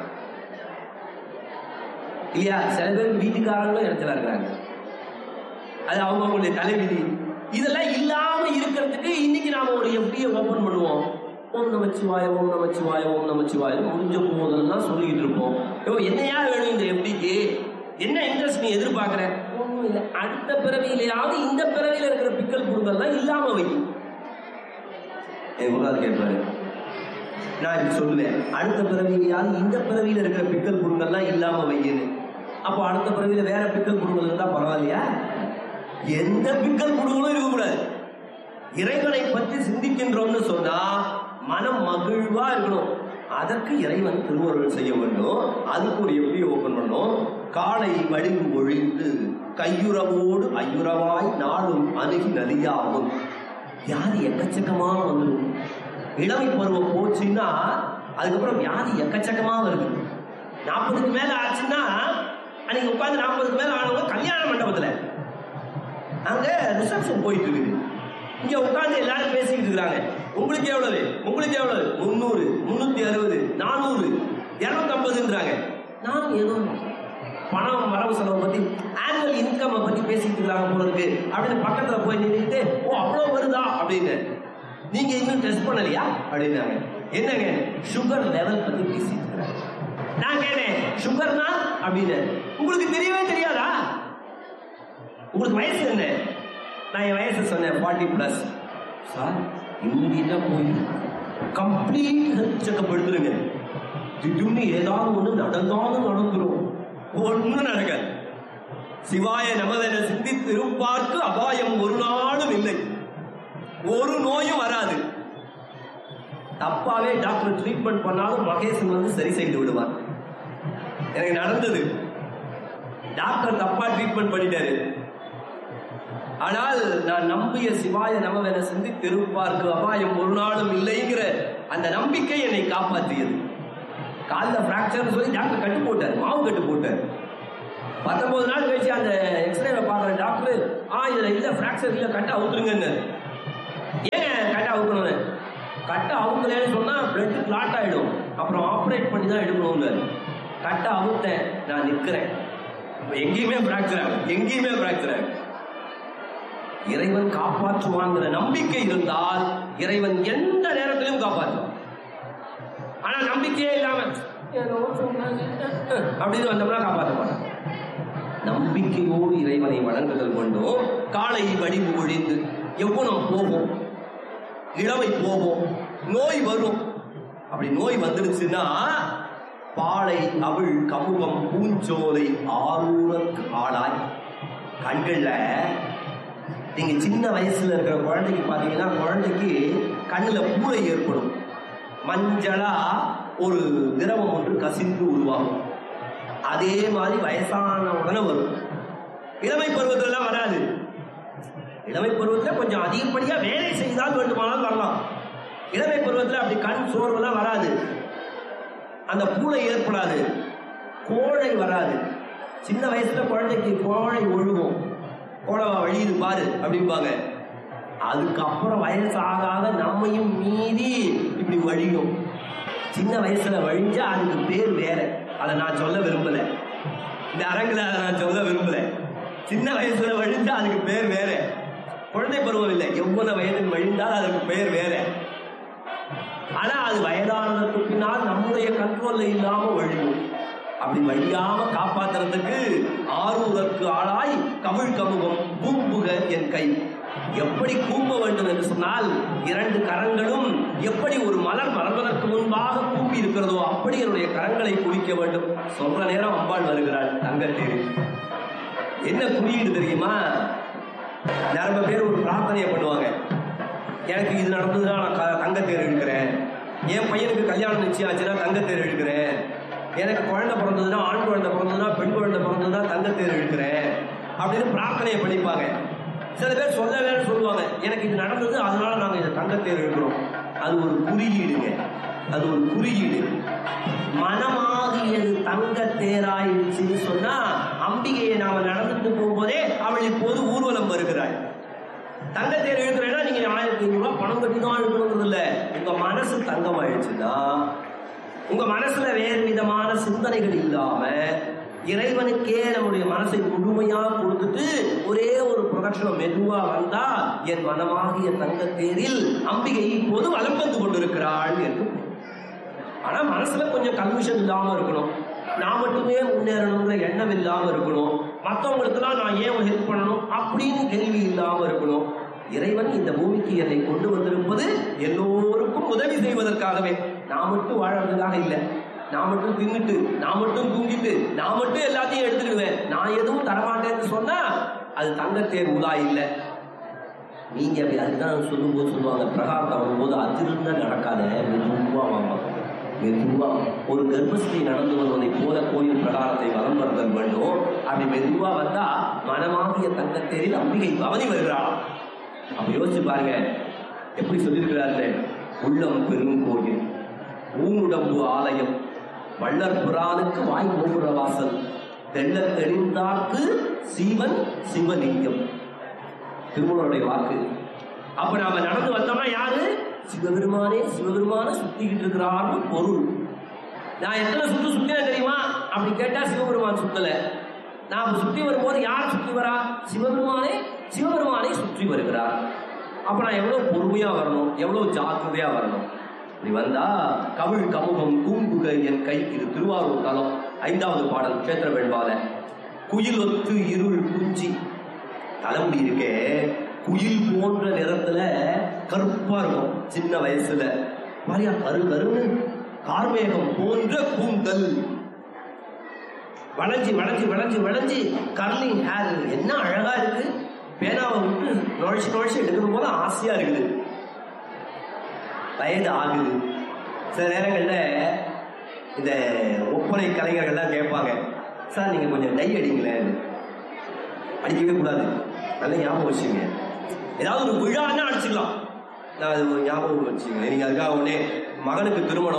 இல்லையா? சில பேருக்கு வீட்டுக்காரங்களும் இடைஞ்சலா இருக்காங்க. அது அவங்களுடைய தலைவிதி. இதெல்லாம் இல்லாம இருக்கிறதுக்கு இன்னைக்கு நாம ஒரு FD ஓபன் பண்ணுவோம். ஓம் நமச்சிவாய ஓம் நமச்சிவாய ஓம் நமச்சிவாய முடிஞ்ச போதெல்லாம் சொல்லிக்கிட்டு இருப்போம். என்னையா வேணும் இந்த FDக்கு? என்ன இன்ட்ரெஸ்ட் நீ எதிர்பார்க்கிற? ஒன்றும் இல்லை. அடுத்த பிறவியிலேயாவது இந்த பிறவியில இருக்கிற பிக்கல் புடுங்கல்லாம் இல்லாம வைக்கும். கேட்பாரு, நான் இப்படி சொல்லுவேன், அடுத்த பிறவியிலேயாவது இந்த பிறவியில இருக்கிற பிக்கல் புடுங்கல்லாம் இல்லாம வைக்கணும். அப்போ அடுத்த பிறவியில வேற பிக்கல் புடுங்கல் இருந்தா பரவாயில்லையா? எந்த பிக்கல் புடுங்கலும் இருக்கக்கூடாது. இறைவனை பற்றி சிந்திக்கின்றோம்னு சொன்னா மனம் மகிழ்வா இருக்கணும். அதற்கு இறைவன் திருவருள் செய்ய வேண்டும். அதுக்கு ஒரு FD ஓபன் பண்ணும். காலை வடிவு ஒழிந்து கையுறவோடு ஐயுறவாய் நாளும் அணுகி நதியாகும். வியாதி எக்கச்சக்கமா வந்துடும். இளமை பருவம் போச்சுன்னா அதுக்கப்புறம் வியாதி எக்கச்சக்கமா வருது. 40க்கு மேல ஆச்சுன்னா அன்னைக்கு உட்காந்து 40க்கு மேல ஆனவங்க கல்யாண மண்டபத்துல அங்க ரிசப்ஷன் போயிட்டு இருக்குது. இங்க உட்காந்து எல்லாரும் பேசிக்கிட்டு இருக்கிறாங்க. உங்களுக்கு எவ்வளவு, உங்களுக்கு எவ்வளவு, 300, 360, 400, 250ன்றாங்க. நானும் ஏதோ பணம் வரவு செலவு பத்தி ஆனுவல் இன்கம் பத்தி பேசிட்டு இருக்காங்க போல இருக்கு அப்படின்னு பக்கத்துல போய் நின்றுட்டு, ஓ அவ்வளவு வருதா அப்படின்னு. நீங்க இன்னும் டெஸ்ட் பண்ணலையா அப்படின்னாங்க. என்னங்க சுகர் லெவல் பத்தி பேசிட்டு இருக்கிறாங்க. நான் கேட்டேன் சுகர்னா அப்படின்னு. உங்களுக்கு தெரியவே தெரியாதா? உங்களுக்கு வயசு என்ன? நான் என் வயசு சொன்னேன் 40+. சார் இம்மீடியட்டா போய் கம்ப்ளீட் ஹெல்த் செக்அப் எடுத்துருங்க. திடீர்னு ஏதாவது ஒண்ணு நடந்தாலும் நடந்துரும். ஒன்னும் நடக்காது. சிவாய நமதென சிந்தித்திருப்பார்க்கு அபாயம் ஒரு நாளும் இல்லை, ஒரு நோயும் வராது. தப்பாவே டாக்டர் ட்ரீட்மெண்ட் பண்ணாலும் மகேசன் வந்து சரி செய்து விடுவார். எனக்கு நடந்தது. டாக்டர் தப்பா ட்ரீட்மெண்ட் பண்ணிட்டாரு. ஆனால் நான் நம்பிய சிவாய நமவென சிந்தித்திருப்பார்க்கு அபாயம் ஒரு நாளும் இல்லைங்கிற அந்த நம்பிக்கை என்னை காப்பாற்றியது. காலில் பிராக்சர் சொல்லி டாக்டர் கட்டு போட்டார், மாவு கட்டு போட்டார். 19 நாள் கழிச்சு அந்த எக்ஸ்ரேவை பார்க்குற டாக்டர், இதுல இல்ல பிராக்சர் இல்ல, கட்டை அவுத்துருங்கன்னு. ஏன் கட்டை அவுக்கணும்? கட்டை அவுக்கலன்னு சொன்னா பிளட் கிளாட் ஆயிடும், அப்புறம் ஆப்ரேட் பண்ணி தான் எடுக்கணுங்க. கட்டை அவுத்தேன், நான் நிக்கிறேன், எங்கேயுமே பிராக்சர் ஆகும், எங்கேயுமே பிராக்சர் ஆகும். இறைவன் காப்பாற்றுவாங்கிற நம்பிக்கை இருந்தால் இறைவன் எந்த நேரத்திலும் காப்பாற்றுவான். ஆனா நம்பிக்கையே இல்லாம அப்படின்னு வந்தோம்னா காப்பாற்ற மாட்டான். நம்பிக்கையோடு இறைவனை வணங்குதல் கொண்டும் காலை வடிவு ஒழிந்து எவ்வளவு போகும், இளமை போகும், நோய் வரும். அப்படி நோய் வந்துருச்சுன்னா பாலை அவள் கமுகம் பூஞ்சோலை ஆரூரக்கு ஆளாய். கண்கள்ல நீங்க சின்ன வயசுல இருக்கிற குழந்தைக்கு பாத்தீங்கன்னா, குழந்தைக்கு கண்ணுல பூளை ஏற்படும், மஞ்சளா ஒரு திரவம் ஒன்று கசிந்து உருவாகும். அதே மாதிரி வயசான உடனே வரும். இளமை பருவத்துல வராது. இளமை பருவத்துல கொஞ்சம் அதிகப்படியா வேலை செய்தால் வேண்டுமானால் வரலாம். இளமை பருவத்துல அப்படி கண் சோர்வெல்லாம் வராது, அந்த பூளை ஏற்படாது, கோழை வராது. சின்ன வயசுல குழந்தைக்கு கோழை ஒழுகும், கோழவா வழியுது பாரு அப்படிம்பாங்க. அதுக்கப்புறம் வயசு ஆகாத நம்மையும் மீறி இப்படி வழியும். சின்ன வயசுல வழிஞ்சா அதுக்கு பேர் வேற, அதை நான் சொல்ல விரும்பல, இந்த அரங்குல அதை நான் சொல்ல விரும்பல. சின்ன வயசுல வழிஞ்சா அதுக்கு பேர் வேற, குழந்தை பருவம் இல்லை, எவ்வளவு வயதில் வழிந்தால் அதுக்கு பேர் வேற. ஆனா அது வயதானதற்கு பின்னால் நம்முடைய கண்ட்ரோல்ல இல்லாம வழியும். அப்படி வழியாம காப்பாத்துறதுக்கு ஆரூரக்கு ஆளாய் கவிழ் கமுகம் பூம்புக என் கை. எப்படி கூம்ப வேண்டும் என்று சொன்னால், 2 கரங்களும் எப்படி ஒரு மலர் மலர்வதற்கு முன்பாக கூப்பி இருக்கிறதோ அப்படி என்னுடைய கரங்களை குளிக்க வேண்டும். சொல்ற நேரம் அம்பாள் வருகிறாள் தங்கத்தேர். என்ன குறியீடு தெரியுமா? நிறைய பேர் ஒரு பிரார்த்தனையை பண்ணுவாங்க, எனக்கு இது நடந்ததுன்னா நான் தங்கத்தேர் இழுக்கிறேன், என் பையனுக்கு கல்யாணம் நிச்சயம் ஆச்சுன்னா தங்கத்தேர் இழுக்கிறேன், எனக்கு குழந்தை பிறந்ததுன்னா, ஆண் குழந்தை பிறந்ததுன்னா, பெண் குழந்தை பிறந்ததுன்னா தங்கத்தேர் இழுக்கிறேன் அப்படின்னு பிரார்த்தனையை பண்ணிப்பாங்க. சில பேர் சொல்லவே சொல்லுவாங்க, எனக்கு இது நடந்தது அதனால நாங்க இந்த தங்கத்தேர் இழுக்கிறோம். அது ஒரு குறியீடுங்க, அது ஒரு குறியீடு. மனமாகியது தங்கத்தேராயிடுச்சுன்னு சொன்னா, அம்பிகையை நாம நடந்துட்டு போகும்போதே அவள் இப்போது ஊர்வலம் வருகிறாள். தங்கத்தேர் இழுக்கிறேன்னா நீங்க 1500 ரூபாய் பணம் கட்டி தான் இழுக்கணுங்கிறது இல்லை. உங்க மனசு தங்கம் ஆயிடுச்சுன்னா, உங்க மனசுல வேறு விதமான சிந்தனைகள் இல்லாம இறைவனுக்கே நம்முடைய மனசை முழுமையா கொடுத்துட்டு ஒரே ஒரு பிரதட்சணம் மெதுவா வந்தா, என் மனமாகிய தங்கத்தேரில் அம்பிகை இப்போது வலம் வந்து கொண்டிருக்கிறாள் என்று. ஆனா மனசுல கொஞ்சம் கன்ஃபியூஷன் இல்லாம இருக்கணும், நான் மட்டுமே முன்னேறணுங்கிற எண்ணம் இல்லாம இருக்கணும், மற்றவங்களுக்குலாம் நான் ஏன் ஹெல்ப் பண்ணணும் அப்படின்னு கேள்வி இல்லாம இருக்கணும். இறைவன் இந்த பூமிக்கு என்னை கொண்டு வந்திருப்பது எல்லோருக்கும் உதவி செய்வதற்காகவே, நான் மட்டும் வாழறதுக்காக இல்லை. நான் மட்டும் தின்னுட்டு, நான் மட்டும் தூங்கிட்டு, நான் மட்டும் எல்லாத்தையும் எடுத்துக்கிடுவேன், நான் எதுவும் தரமாட்டேன்னு சொன்னா அது தங்கத்தேர் உலா இல்லை. நீங்க அப்படி அதுதான் சொல்லும் போது சொல்லுவாங்க, பிரகாரத்தை வரும்போது அதிர்ந்த நடக்காத, மெதுவா வாங்க, மெதுவா. ஒரு கர்ப்பஸ்திரீ நடந்து வருவதை போல கோயில் பிரகாரத்தை வலம் வருதல் வேண்டும். அப்படி மெதுவா வந்தா மனமாகிய தங்கத்தேரில் அம்பிகை பவனி வருகிறாள். அப்ப யோசிச்சு பாருங்க, எப்படி சொல்லியிருக்கிறார்கள், உள்ளம் பெரும் கோயில், ஊனுடம்பு ஆலயம், வள்ளற் புரானுக்கு வாய் கோபுர வாசல், தெள்ள தெளிந்தாக்கு சீவன் சிவலிங்கம். திருமூலருடைய வாக்கு. அப்ப நாம நடந்து வந்தோம்னா யாரு? சிவபெருமானே சிவபெருமான சுத்திக்கிட்டு இருக்கிறார்னு பொருள். நான் எத்தனை சுத்தினேன் தெரியுமா அப்படி கேட்டா சிவபெருமான் சுத்தல. நாம் சுற்றி வரும்போது யார் சுற்றி வரா? சிவபெருமானே சிவபெருமானை சுற்றி வருகிறார். அப்ப நான் எவ்வளவு பொறுமையா வரணும், எவ்வளவு ஜாக்கிரதையா வரணும். இப்படி வந்தா கவிழ் கமுகம் கூம்புக என் கை. இது திருவாரூர் தலம் 5வது பாடல் கேத்திர வேள்பால. குயில் ஒத்து இருள் குஞ்சி. தலைமுடி இருக்கே குயில் போன்ற நிறத்துல கருப்பா இருக்கும் சின்ன வயசுல. மாதிரியா கரு கருன்னு கார்மேகம் போன்ற கூந்தல், வளைஞ்சி வளைஞ்சி வளைஞ்சி வளைஞ்சி கர்லிங் ஹேர். என்ன அழகா இருக்கு. பேனாவை விட்டு நுழைச்சு நுழைச்சு எடுக்கணும் போல ஆசையா இருக்குது. வயது ஆகுது. சில நேரங்கள்ல இந்த ஒப்பனை கலைஞர்கள்லாம் கேட்பாங்க, சார் நீங்க கொஞ்சம் டை அடிங்களேன். அடிக்கவே கூடாது, நல்ல ஞாபகம் வச்சுங்க. ஏதாவது ஒரு விழான்னா அடிச்சுக்கலாம், நான் அது ஒரு ஞாபகம் வச்சுங்க. நீங்க அதுக்காக உடனே மகனுக்கு திருமணம்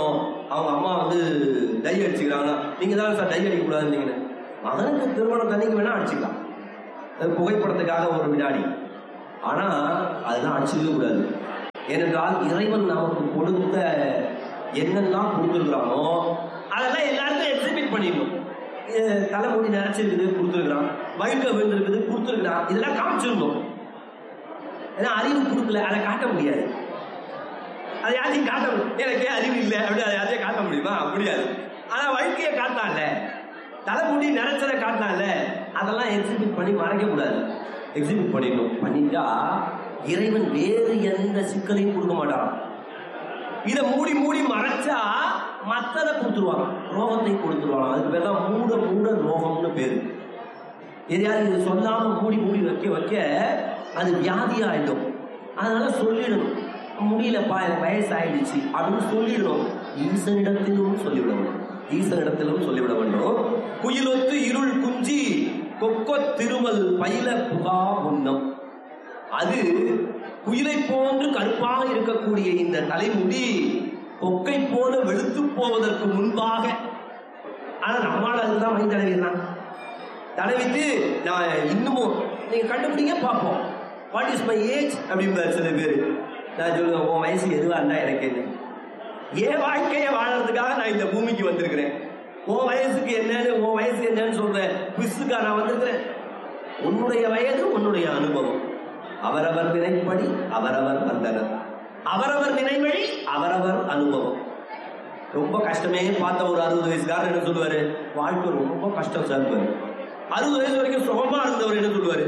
அவங்க அம்மா வந்து டை அடிச்சுக்கிறாங்கன்னா, நீங்க தான் சார் டை அடிக்க கூடாதுன்னு. மகனுக்கு திருமணம் தண்ணிக்கு வேணா அடிச்சுக்கலாம், புகைப்படத்துக்காக ஒரு வினாடி. ஆனா அதெல்லாம் அடிச்சுக்கவே கூடாது. ஏனென்றால் இறைவன் நமக்கு கொடுத்த என்னெல்லாம் கொடுத்துருக்குறானோ அதெல்லாம் எல்லாருக்கும் எக்ஸிபிட் பண்ணிடணும். தலைமுடி நிறைச்சிருக்குது கொடுத்துருக்குறான், வயிற்று விழுந்திருக்குது கொடுத்துருக்குறான், இதெல்லாம் காமிச்சிருந்தோம். ஏன்னா அறிவு கொடுக்கல, அதை காட்ட முடியாது. அதை யாரையும் காட்ட முடியும், எனக்கே அறிவு இல்லை அப்படி அதை யாரையும் காட்ட முடியுமா? முடியாது. ஆனா வயிற்றையை காட்டான்ல, தலைமுடி நிறைச்சதை காட்டான்ல, அதெல்லாம் எக்ஸிபிட் பண்ணி மறைக்க கூடாது, எக்ஸிபிட் பண்ணிடணும். பண்ணிட்டா இறைவன் வேறு எந்த சிக்கலையும் கொடுக்க மாட்டான். இதை மூடி மூடி மறைச்சா மற்றதை கொடுத்துருவாங்க, ரோகத்தை கொடுத்துருவாங்க. அதுக்கு பேர் தான் மூட மூட ரோகம்னு பேரு. எதையாவது இது சொல்லாம மூடி மூடி வைக்க வைக்க அது வியாதி ஆயிடும். அதனால சொல்லிடணும், முடியலப்பா எனக்கு வயசு ஆயிடுச்சு அப்படின்னு சொல்லிடணும். ஈசனிடத்திலும் சொல்லிவிடணும், ஈசனிடத்திலும் சொல்லிவிட வேண்டும். குயிலொத்து இருள் குஞ்சி கொக்கொ திருமல் பயில புகா உண்ணம். அது குயிலை போன்று கருப்பாக இருக்கக்கூடிய இந்த தலைமுடி கொக்கை போல வெளுத்து போவதற்கு முன்பாக, ஆனா நம்மளால அதுதான் மை தடவிடலாம். தடவிட்டு நான் இன்னமும் நீங்க கண்டுபிடிங்க பார்ப்போம், வாட் இஸ் மை ஏஜ் அப்படின்னு சில பேர். நான் சொல்லுவேன், உன் வயசு எதுவா இருந்தா எனக்கு என்ன, என் வாழ்க்கையை வாழறதுக்காக நான் இந்த பூமிக்கு வந்திருக்கிறேன். உன் வயசுக்கு என்னன்னு, உன் வயசு என்னன்னு சொல்றேன் குவிஸுக்கா நான் வந்திருக்கிறேன். உன்னுடைய வயது உன்னுடைய அனுபவம். அவரவர் வினைப்படி அவரவர் வந்தனர், அவரவர் வினைவழி அவரவர் அனுபவம். ரொம்ப கஷ்டமே பார்த்த ஒரு 60 வயசுக்காரர் என்ன சொல்லுவாரு, வாழ்க்கை ரொம்ப கஷ்டம் சார். 60 வயசு வரைக்கும் சுகமா இருந்தவர் என்ன சொல்லுவாரு,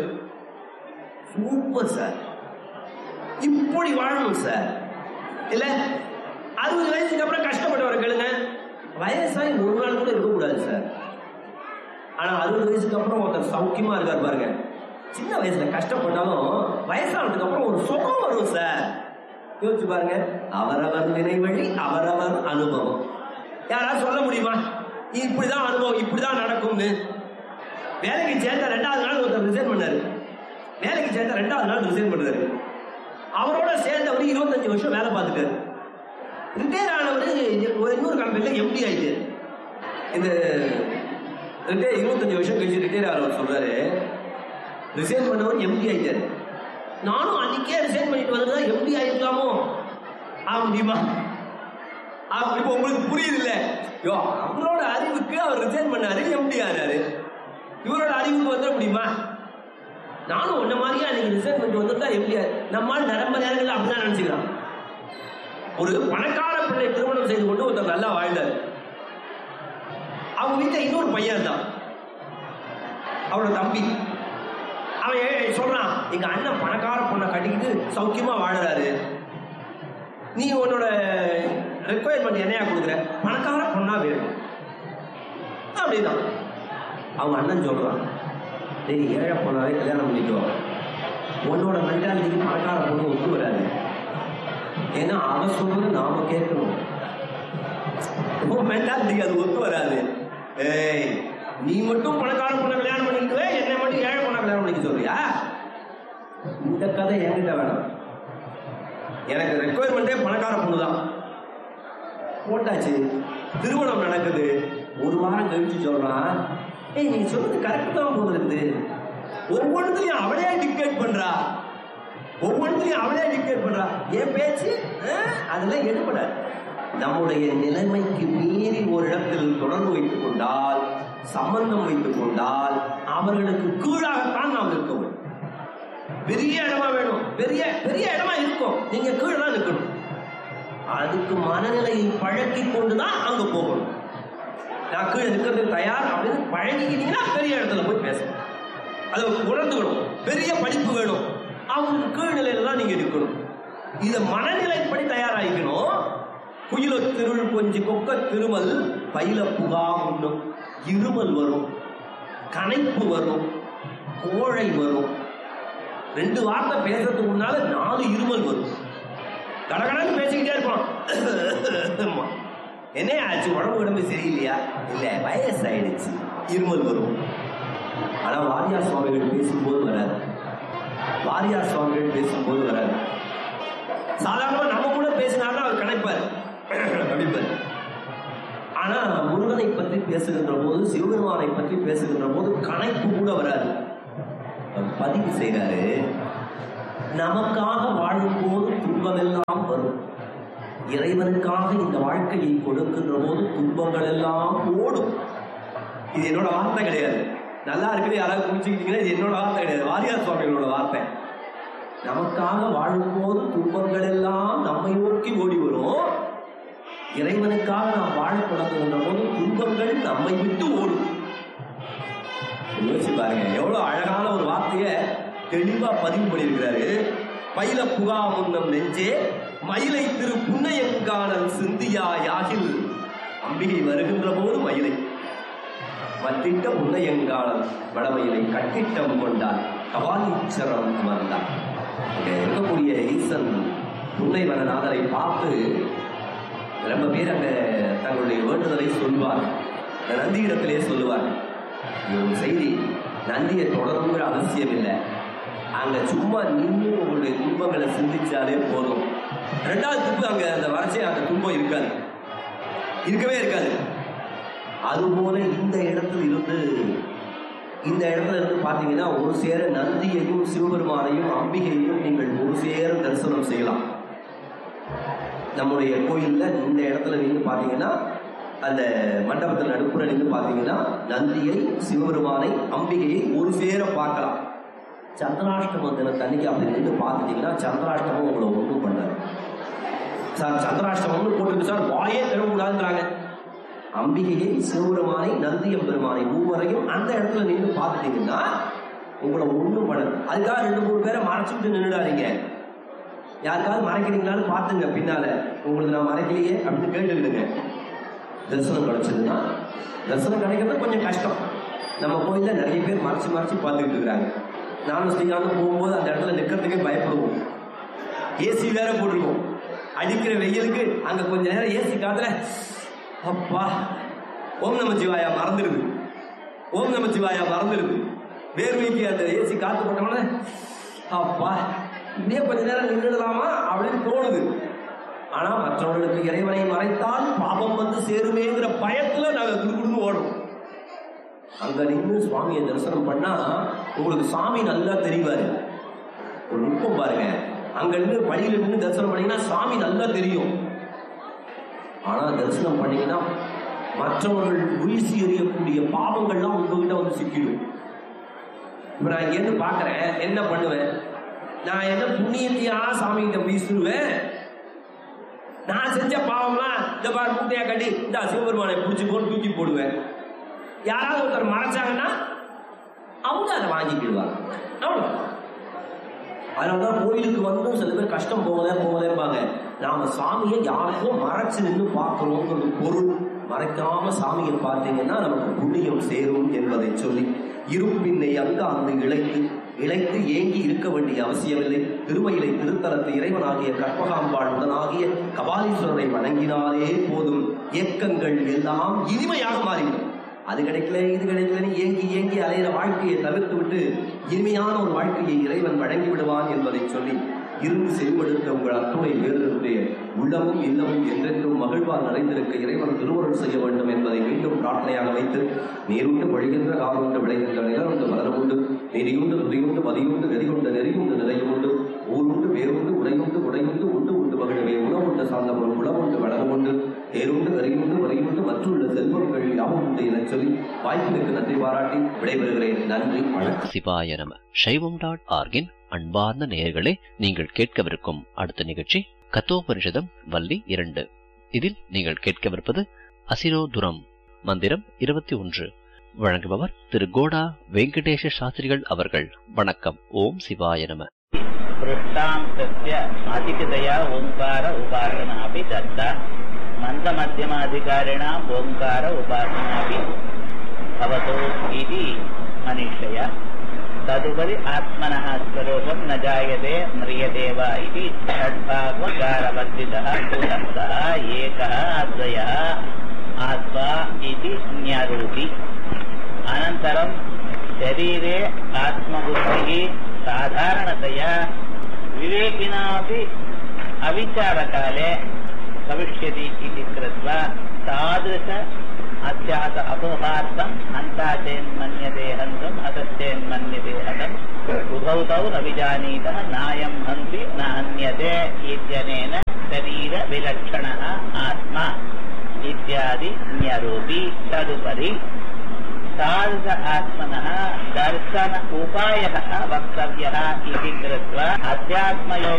சூப்பர் சார், இப்படி வாழணும் சார். இல்ல 60 வயசுக்கு அப்புறம் கஷ்டப்பட்டவரை கேளுங்க, வயசாகி ஒரு நாள் கூட இருக்கக்கூடாது சார். ஆனா 60 வயசுக்கு அப்புறம் ஒருத்தர் சௌக்கியமா இருக்காரு பாருங்க. சின்ன வயசுல கஷ்டப்பட்டாலும் வயசானதுக்கு அப்புறம் ஒரு சுகம் வரும் சார். யோசிச்சு பாருங்க, அவரவர் வினைவழி அவரவர் அனுபவம். யாராவது சொல்ல முடியுமா இப்படிதான் அனுபவம், இப்படிதான் நடக்கும்னு? வேலைக்கு சேர்ந்த 2வது நாள் ஒருத்தர் ரிசைன் பண்ணாரு. வேலைக்கு சேர்ந்த 2வது நாள் ரிசைன் பண்றாரு. அவரோட சேர்ந்தவர் 25 வருஷம் வேலை பார்த்துட்டாரு. ரிட்டையர் ஆனவர் இன்னொரு கம்பெனில எம்டி ஆயிட்டு. இந்த 25 வருஷம் கழிச்சு ரிட்டையர் ஆனவர் சொல்றாரு, ரிசைன் பண்ணவர் எம்டி ஆயிட்டாரு. நானும் அன்னைக்கே ரிசைன் பண்ணிட்டு வந்ததுதான் எம்டி ஆயிருக்கலாமோ? ஆக முடியுமா? இப்ப உங்களுக்கு புரியுது இல்ல? அவரோட அறிவுக்கு அவர் ரிசைன் பண்ணாரு, எம்டி ஆனாரு. இவரோட அறிவுக்கு வந்துட முடியுமா? நானும் உன்ன மாதிரியா அன்னைக்கு ரிசைன் பண்ணிட்டு வந்ததா எம்டி ஆறு. நம்மால் நிரம்ப நேரங்கள் அப்படிதான் நினைச்சுக்கிறான். ஒரு பணக்கார பிள்ளை திருமணம் செய்து கொண்டு ஒருத்தர் நல்லா வாழ்ந்தார். அவங்க வீட்டுல இன்னொரு பையன் தான், அவரோட தம்பி. அவன் சொல்றான், எங்க அண்ணன் பணக்கார பொண்ணை கட்டிக்கிட்டு சௌக்கியமா வாழறாரு, நீ உன்னோட ரெக்குயர்மெண்ட் என்னையா கொடுக்குற, பணக்கார பொண்ணா வேணும் அப்படிதான். அவங்க அண்ணன் சொல்றான், டேய் ஏழை பொண்ணாவே கல்யாணம் பண்ணிக்கோ, உன்னோட மென்டாலிட்டிக்கு பணக்கார பொண்ணு ஒத்து வராது. ஏன்னா அவன் சொல்றது நாம கேட்கணும், உன் மென்டாலிட்டிக்கு அது ஒத்து வராது. ஏய் நீ மட்டும் பணக்கார பொண்ணை கல்யாணம் பண்ணிக்கிட்டுவே, என்னை மட்டும் ஏழை பொண்ணை கல்யாணம் பண்ணிக்க சொல்றியா? இந்த கதை என்கிட்ட வேணாம். எனக்கு ரெக்குயர்மெண்டே பணக்கார பொண்ணு தான். போட்டாச்சு, திருமணம் நடக்குது. ஒரு வாரம் கழிச்சு சொல்றான், ஏய் நீ சொல்றது கரெக்ட் தான் போது இருக்குது, ஒவ்வொன்றுலையும் அவளே டிக்டேட் பண்றா, ஒவ்வொன்றுலையும் அவளே டிக்டேட் பண்றா. என் பேச்சு அதெல்லாம் எடுபடாது. நம்முடைய நிலைமைக்கு மீறி ஒரு இடத்தில் தொடர்பு வைத்துக் கொண்டால், சம்பந்தம் வைத்துக் கொண்டால், அவர்களுக்கு கீழாகத்தான் நாம் இருக்க வேண்டும். பெரிய இடமா வேணும், பெரிய பெரிய இடமா இருக்கும், நீங்க கீழே தான் இருக்கணும். அதுக்கு மனநிலையை பழக்கி கொண்டுதான் அங்க போகணும். நான் கீழே இருக்கிறதுக்கு தயார் அப்படின்னு பழகிக்கிட்டீங்கன்னா பெரிய இடத்துல போய் பேசணும். அதை உணர்ந்துக்கணும். பெரிய படிப்பு வேணும், அவங்களுக்கு கீழ்நிலையில தான் நீங்க இருக்கணும். இதை மனநிலைப்படி தயாராகிக்கணும். குயிலோ திருள் கொஞ்சி கொக்க திருமல் பயில புகா உண்ணும். இருமல் வரும், கனைப்பு வரும், கோழை வரும். 2 வார்த்தை பேசுறதுக்கு முன்னால 4 இருமல் வரும். கடகடன்னு பேசிக்கிட்டே இருப்பான். என்ன ஆச்சு, உடம்பு சரியில்லையா? இல்ல வயசாயிடுச்சு, இருமல் வரும். ஆனா வாரியார் சுவாமிகள் பேசும்போது வராது. வாரியார் சுவாமிகள் பேசும்போது வராது. சாதாரணமா நம்ம கூட பேசினாலும் அவர் கணைப்பார் அப்படிப்பாரு. ஆனா முருகனை பற்றி பேசுகின்ற போது, சிவபெருமானை பற்றி பேசுகின்ற போது கணக்கு கூட வராது. பதிவு செய்கிறாரு, நமக்காக வாழும் போது துன்பமெல்லாம் வரும், இறைவனுக்காக இந்த வாழ்க்கையை கொடுக்கின்ற போது துன்பங்கள் எல்லாம் ஓடும். இது என்னோட வார்த்தை கிடையாது, நல்லா இருக்குது யாராவது புரிஞ்சுக்கிட்டீங்கன்னா இது என்னோட வார்த்தை கிடையாது, வாரியார் சுவாமிகளோட வார்த்தை. நமக்காக வாழும் போது துன்பங்கள் எல்லாம் நம்மை நோக்கி ஓடி வரும், இறைவனுக்காக நாம் வாழ தொடங்குகின்ற போது துன்பங்கள் நம்மை விட்டு ஓடும். யோசிச்சு பாருங்க, எவ்வளவு அழகான ஒரு வார்த்தைய தெளிவா பதிவு பண்ணியிருக்கிறாரு. பயில புகா முன்னம் நெஞ்சே மயிலை திரு புன்னையங்கானல் சிந்தியா யாகில். அம்பிகை வருகின்ற போது மயிலை மத்திட்ட புன்னையங்கானல் வடமயிலை கட்டிட்டம் கொண்டார் கபாலீச்சரம் அமர்ந்தார். இங்க இருக்கக்கூடிய ஈசன் புன்னைவனநாதரை பார்த்து ரொம்ப பேர் அங்க தங்களுடைய வேண்டுதலை சொல்வார், நந்தி இடத்திலே சொல்லுவார். ஒரு செய்தி, நந்தியை தொடர்புங்கிற அவசியம் இல்லை, அங்க சும்மா நின்று உங்களுடைய துன்பங்களை சிந்திச்சாலே போதும். ரெண்டாவது திருப்பு அங்க அந்த வறட்சி அந்த துன்பம் இருக்காது, இருக்கவே இருக்காது. அதுபோல இந்த இடத்துல இருந்து பாத்தீங்கன்னா ஒரு சேர நந்தியையும் சிவபெருமானையும் அம்பிகையையும் நீங்கள் ஒரு சேர தரிசனம் செய்யலாம். நம்முடைய கோயில்ல இந்த இடத்துல நின்று பாத்தீங்கன்னா, அந்த மண்டபத்தில் நடுப்புற நின்று பாத்தீங்கன்னா நந்தியை, சிவபெருமானை, அம்பிகையை ஒரு சேர பார்க்கலாம். சந்திராஷ்டம தினத்தன்னைக்கு அப்படி நின்று பார்த்துட்டீங்கன்னா சந்திராஷ்டமம் உங்களை ஒன்றும் பண்ணாரு. சார் சந்திராஷ்டமம்னு போட்டுருக்கு சார், வாயே தரக்கூடாதுன்றாங்க. அம்பிகையை, சிவபெருமானை, நந்தியம் பெருமானை மூவரையும் அந்த இடத்துல நின்று பார்த்துட்டீங்கன்னா உங்களை ஒன்றும் பண்ணாது. அதுக்காக 2-3 பேரை மறைச்சுட்டு நின்றுடாதீங்க. யாருக்காவது மறைக்கிறீங்களான்னு பார்த்துங்க, பின்னால உங்களுக்கு நான் மறைக்கலையே அப்படின்னு கேட்டுக்கிடுங்க. தரிசனம் கிடைச்சதுன்னா, தரிசனம் கிடைக்கிறது கொஞ்சம் கஷ்டம். நம்ம கோயிலில் நிறைய பேர் மறைச்சு பார்த்துக்கிட்டு இருக்கிறாங்க. நானும் ஸ்ரீகாந்தும் போகும்போது அந்த இடத்துல நிற்கிறதுக்கே பயப்படுவோம். ஏசி வேற போட்டிருக்கோம், அடிக்கிற வெயிலுக்கு அங்க கொஞ்ச நேரம் ஏசி காத்துல அப்பா ஓம் நம சிவாயா மறந்துடுது, ஓம் நம சிவாயா மறந்துடுது. வேர்வைக்கு அந்த ஏசி காத்து போட்டோம்னா அப்பா இப்படியே கொஞ்ச நேரம் நின்றுடலாமா அப்படின்னு தோணுது. ஆனா மற்றவர்களுக்கு இறைவனை மறைத்தால் பாபம் வந்து சேருமேங்கிற பயத்துல நாங்க குடுக்குடுன்னு ஓடும். அங்க நின்று சுவாமியை தரிசனம் பண்ணா உங்களுக்கு சாமி நல்லா தெரிவாரு. ஒரு நுட்பம் பாருங்க, அங்க இருந்து படியில நின்று தரிசனம் பண்ணீங்கன்னா சாமி நல்லா தெரியும். ஆனா தரிசனம் பண்ணீங்கன்னா மற்றவர்கள் வீழ்ச்சி எறியக்கூடிய பாவங்கள்லாம் உங்ககிட்ட வந்து சிக்கிடும். இப்ப நான் இங்க இருந்து பாக்குறேன், என்ன பண்ணுவேன், நான் என்ன புண்ணியத்தையா சாமி கிட்ட வீசுவேன். நான் செஞ்ச பாவம்லாம் இந்த பாரு மூட்டையா கட்டி இந்த சிவபெருமானை பிடிச்சி போட்டு தூக்கி போடுவேன். யாராவது ஒருத்தர் மறைச்சாங்கன்னா அவங்க அதை வாங்கிக்கிடுவாங்க. அதனாலதான் கோயிலுக்கு வந்தும் சில பேர் கஷ்டம் போகலேம்பாங்க. நாம சாமியை யாருக்கும் மறைச்சு நின்று பார்க்கிறோங்கிறது பொருள். மறைக்காம சாமியை பார்த்தீங்கன்னா நமக்கு புண்ணியம் சேரும் என்பதை சொல்லி, இருப்பின்னை அங்காந்து இழைத்து ஏங்கி இருக்க வேண்டிய அவசியமில்லை. திருமயிலை திருத்தலத்து இறைவனாகிய கற்பகாம்பாள் உடனாகிய கபாலீஸ்வரரை வணங்கினாலே போதும், இயக்கங்கள் எல்லாம் இனிமையாக மாறிவிடும். அது கிடைக்கல இது கிடைக்கலன்னு ஏங்கி அலையிற வாழ்க்கையை தவிர்த்து விட்டு இனிமையான ஒரு வாழ்க்கையை இறைவன் வழங்கி விடுவான் என்பதை சொல்லி, இருந்து செல்வெடுத்த உங்கள் அத்துணை வேறுடைய உள்ளமும் இல்லமும் என்றென்றும் மகிழ்வால் நிறைந்திருக்க இறைவன் திருவருள் செய்ய வேண்டும் என்பதை மீண்டும் பிரார்த்தனையாக வைத்து, நீருண்டு வழிகின்ற காலுண்டு விளைகின்ற நிலருண்டு மலரமுண்டு, நெறியுண்டு துதியுண்டு மதியுண்டு கதியுண்டு நெறியுண்டு நிலையுண்டு, ஊருண்டு வேறுண்டு உடையுண்டு உண்டு மகிழவே உணவுண்டு சார்ந்தவரும் உளவுண்டு வளரமுண்டு, ஏருண்டு கரியுண்டு வரையுண்டு மற்றுள்ள செல்வங்கள் யாவும் உண்டு என சொல்லி வாய்ப்பிற்கு நன்றி பாராட்டி விடைபெறுகிறேன். நன்றி. சிவாய நம. சைவம்.org அன்பார்ந்த நேயர்களே, நீங்கள் கேட்கவிருக்கும் அடுத்த நிகழ்ச்சி கதோபனிஷதம் வள்ளி 2. இதில் நீங்கள் கேட்கவிருப்பது அசிரோதுரம் மந்திரம் 21. வழங்குபவர் திரு கோடா வெங்கடேஷ சாஸ்திரிகள் அவர்கள். வணக்கம். ஓம் சிவாய நம. அதிகதயா ஓங்கார உபாசனாபி தத்தா மந்த மத்தியமாதிகாரிணா ஓங்கார உபாசனாபி பவதோ இதி மனிஷய ததுபரி ஆத்மனः ஸ்வரூபம் ந ஜாயதே ம்ரியதே வா இதி ஷட்பாகவகாரவர்த்திதः பூதः ஏகः அத்வயः ஆத்மா இதி ஞாரோதி. அனந்தரம் शरीरे आत्मबुद्धिः साधारणतया विवेकिनापि अविचारकाले भविष्यति इति कृत्वा तादृश अध्यास अपोहार्थम् अन्ताचेन्मन्यते हन्तुम् अतश्चेन्मन्यते हतम् उभौ तौ न विजानीतः नायम् हन्ति न हन्यते इत्यनेन शरीरविलक्षणः आत्मा इत्यादि न्यरोपि तदुपरि तादृश आत्मनः दर्शन उपायः वक्तव्यः इति कृत्वा अध्यात्मयोग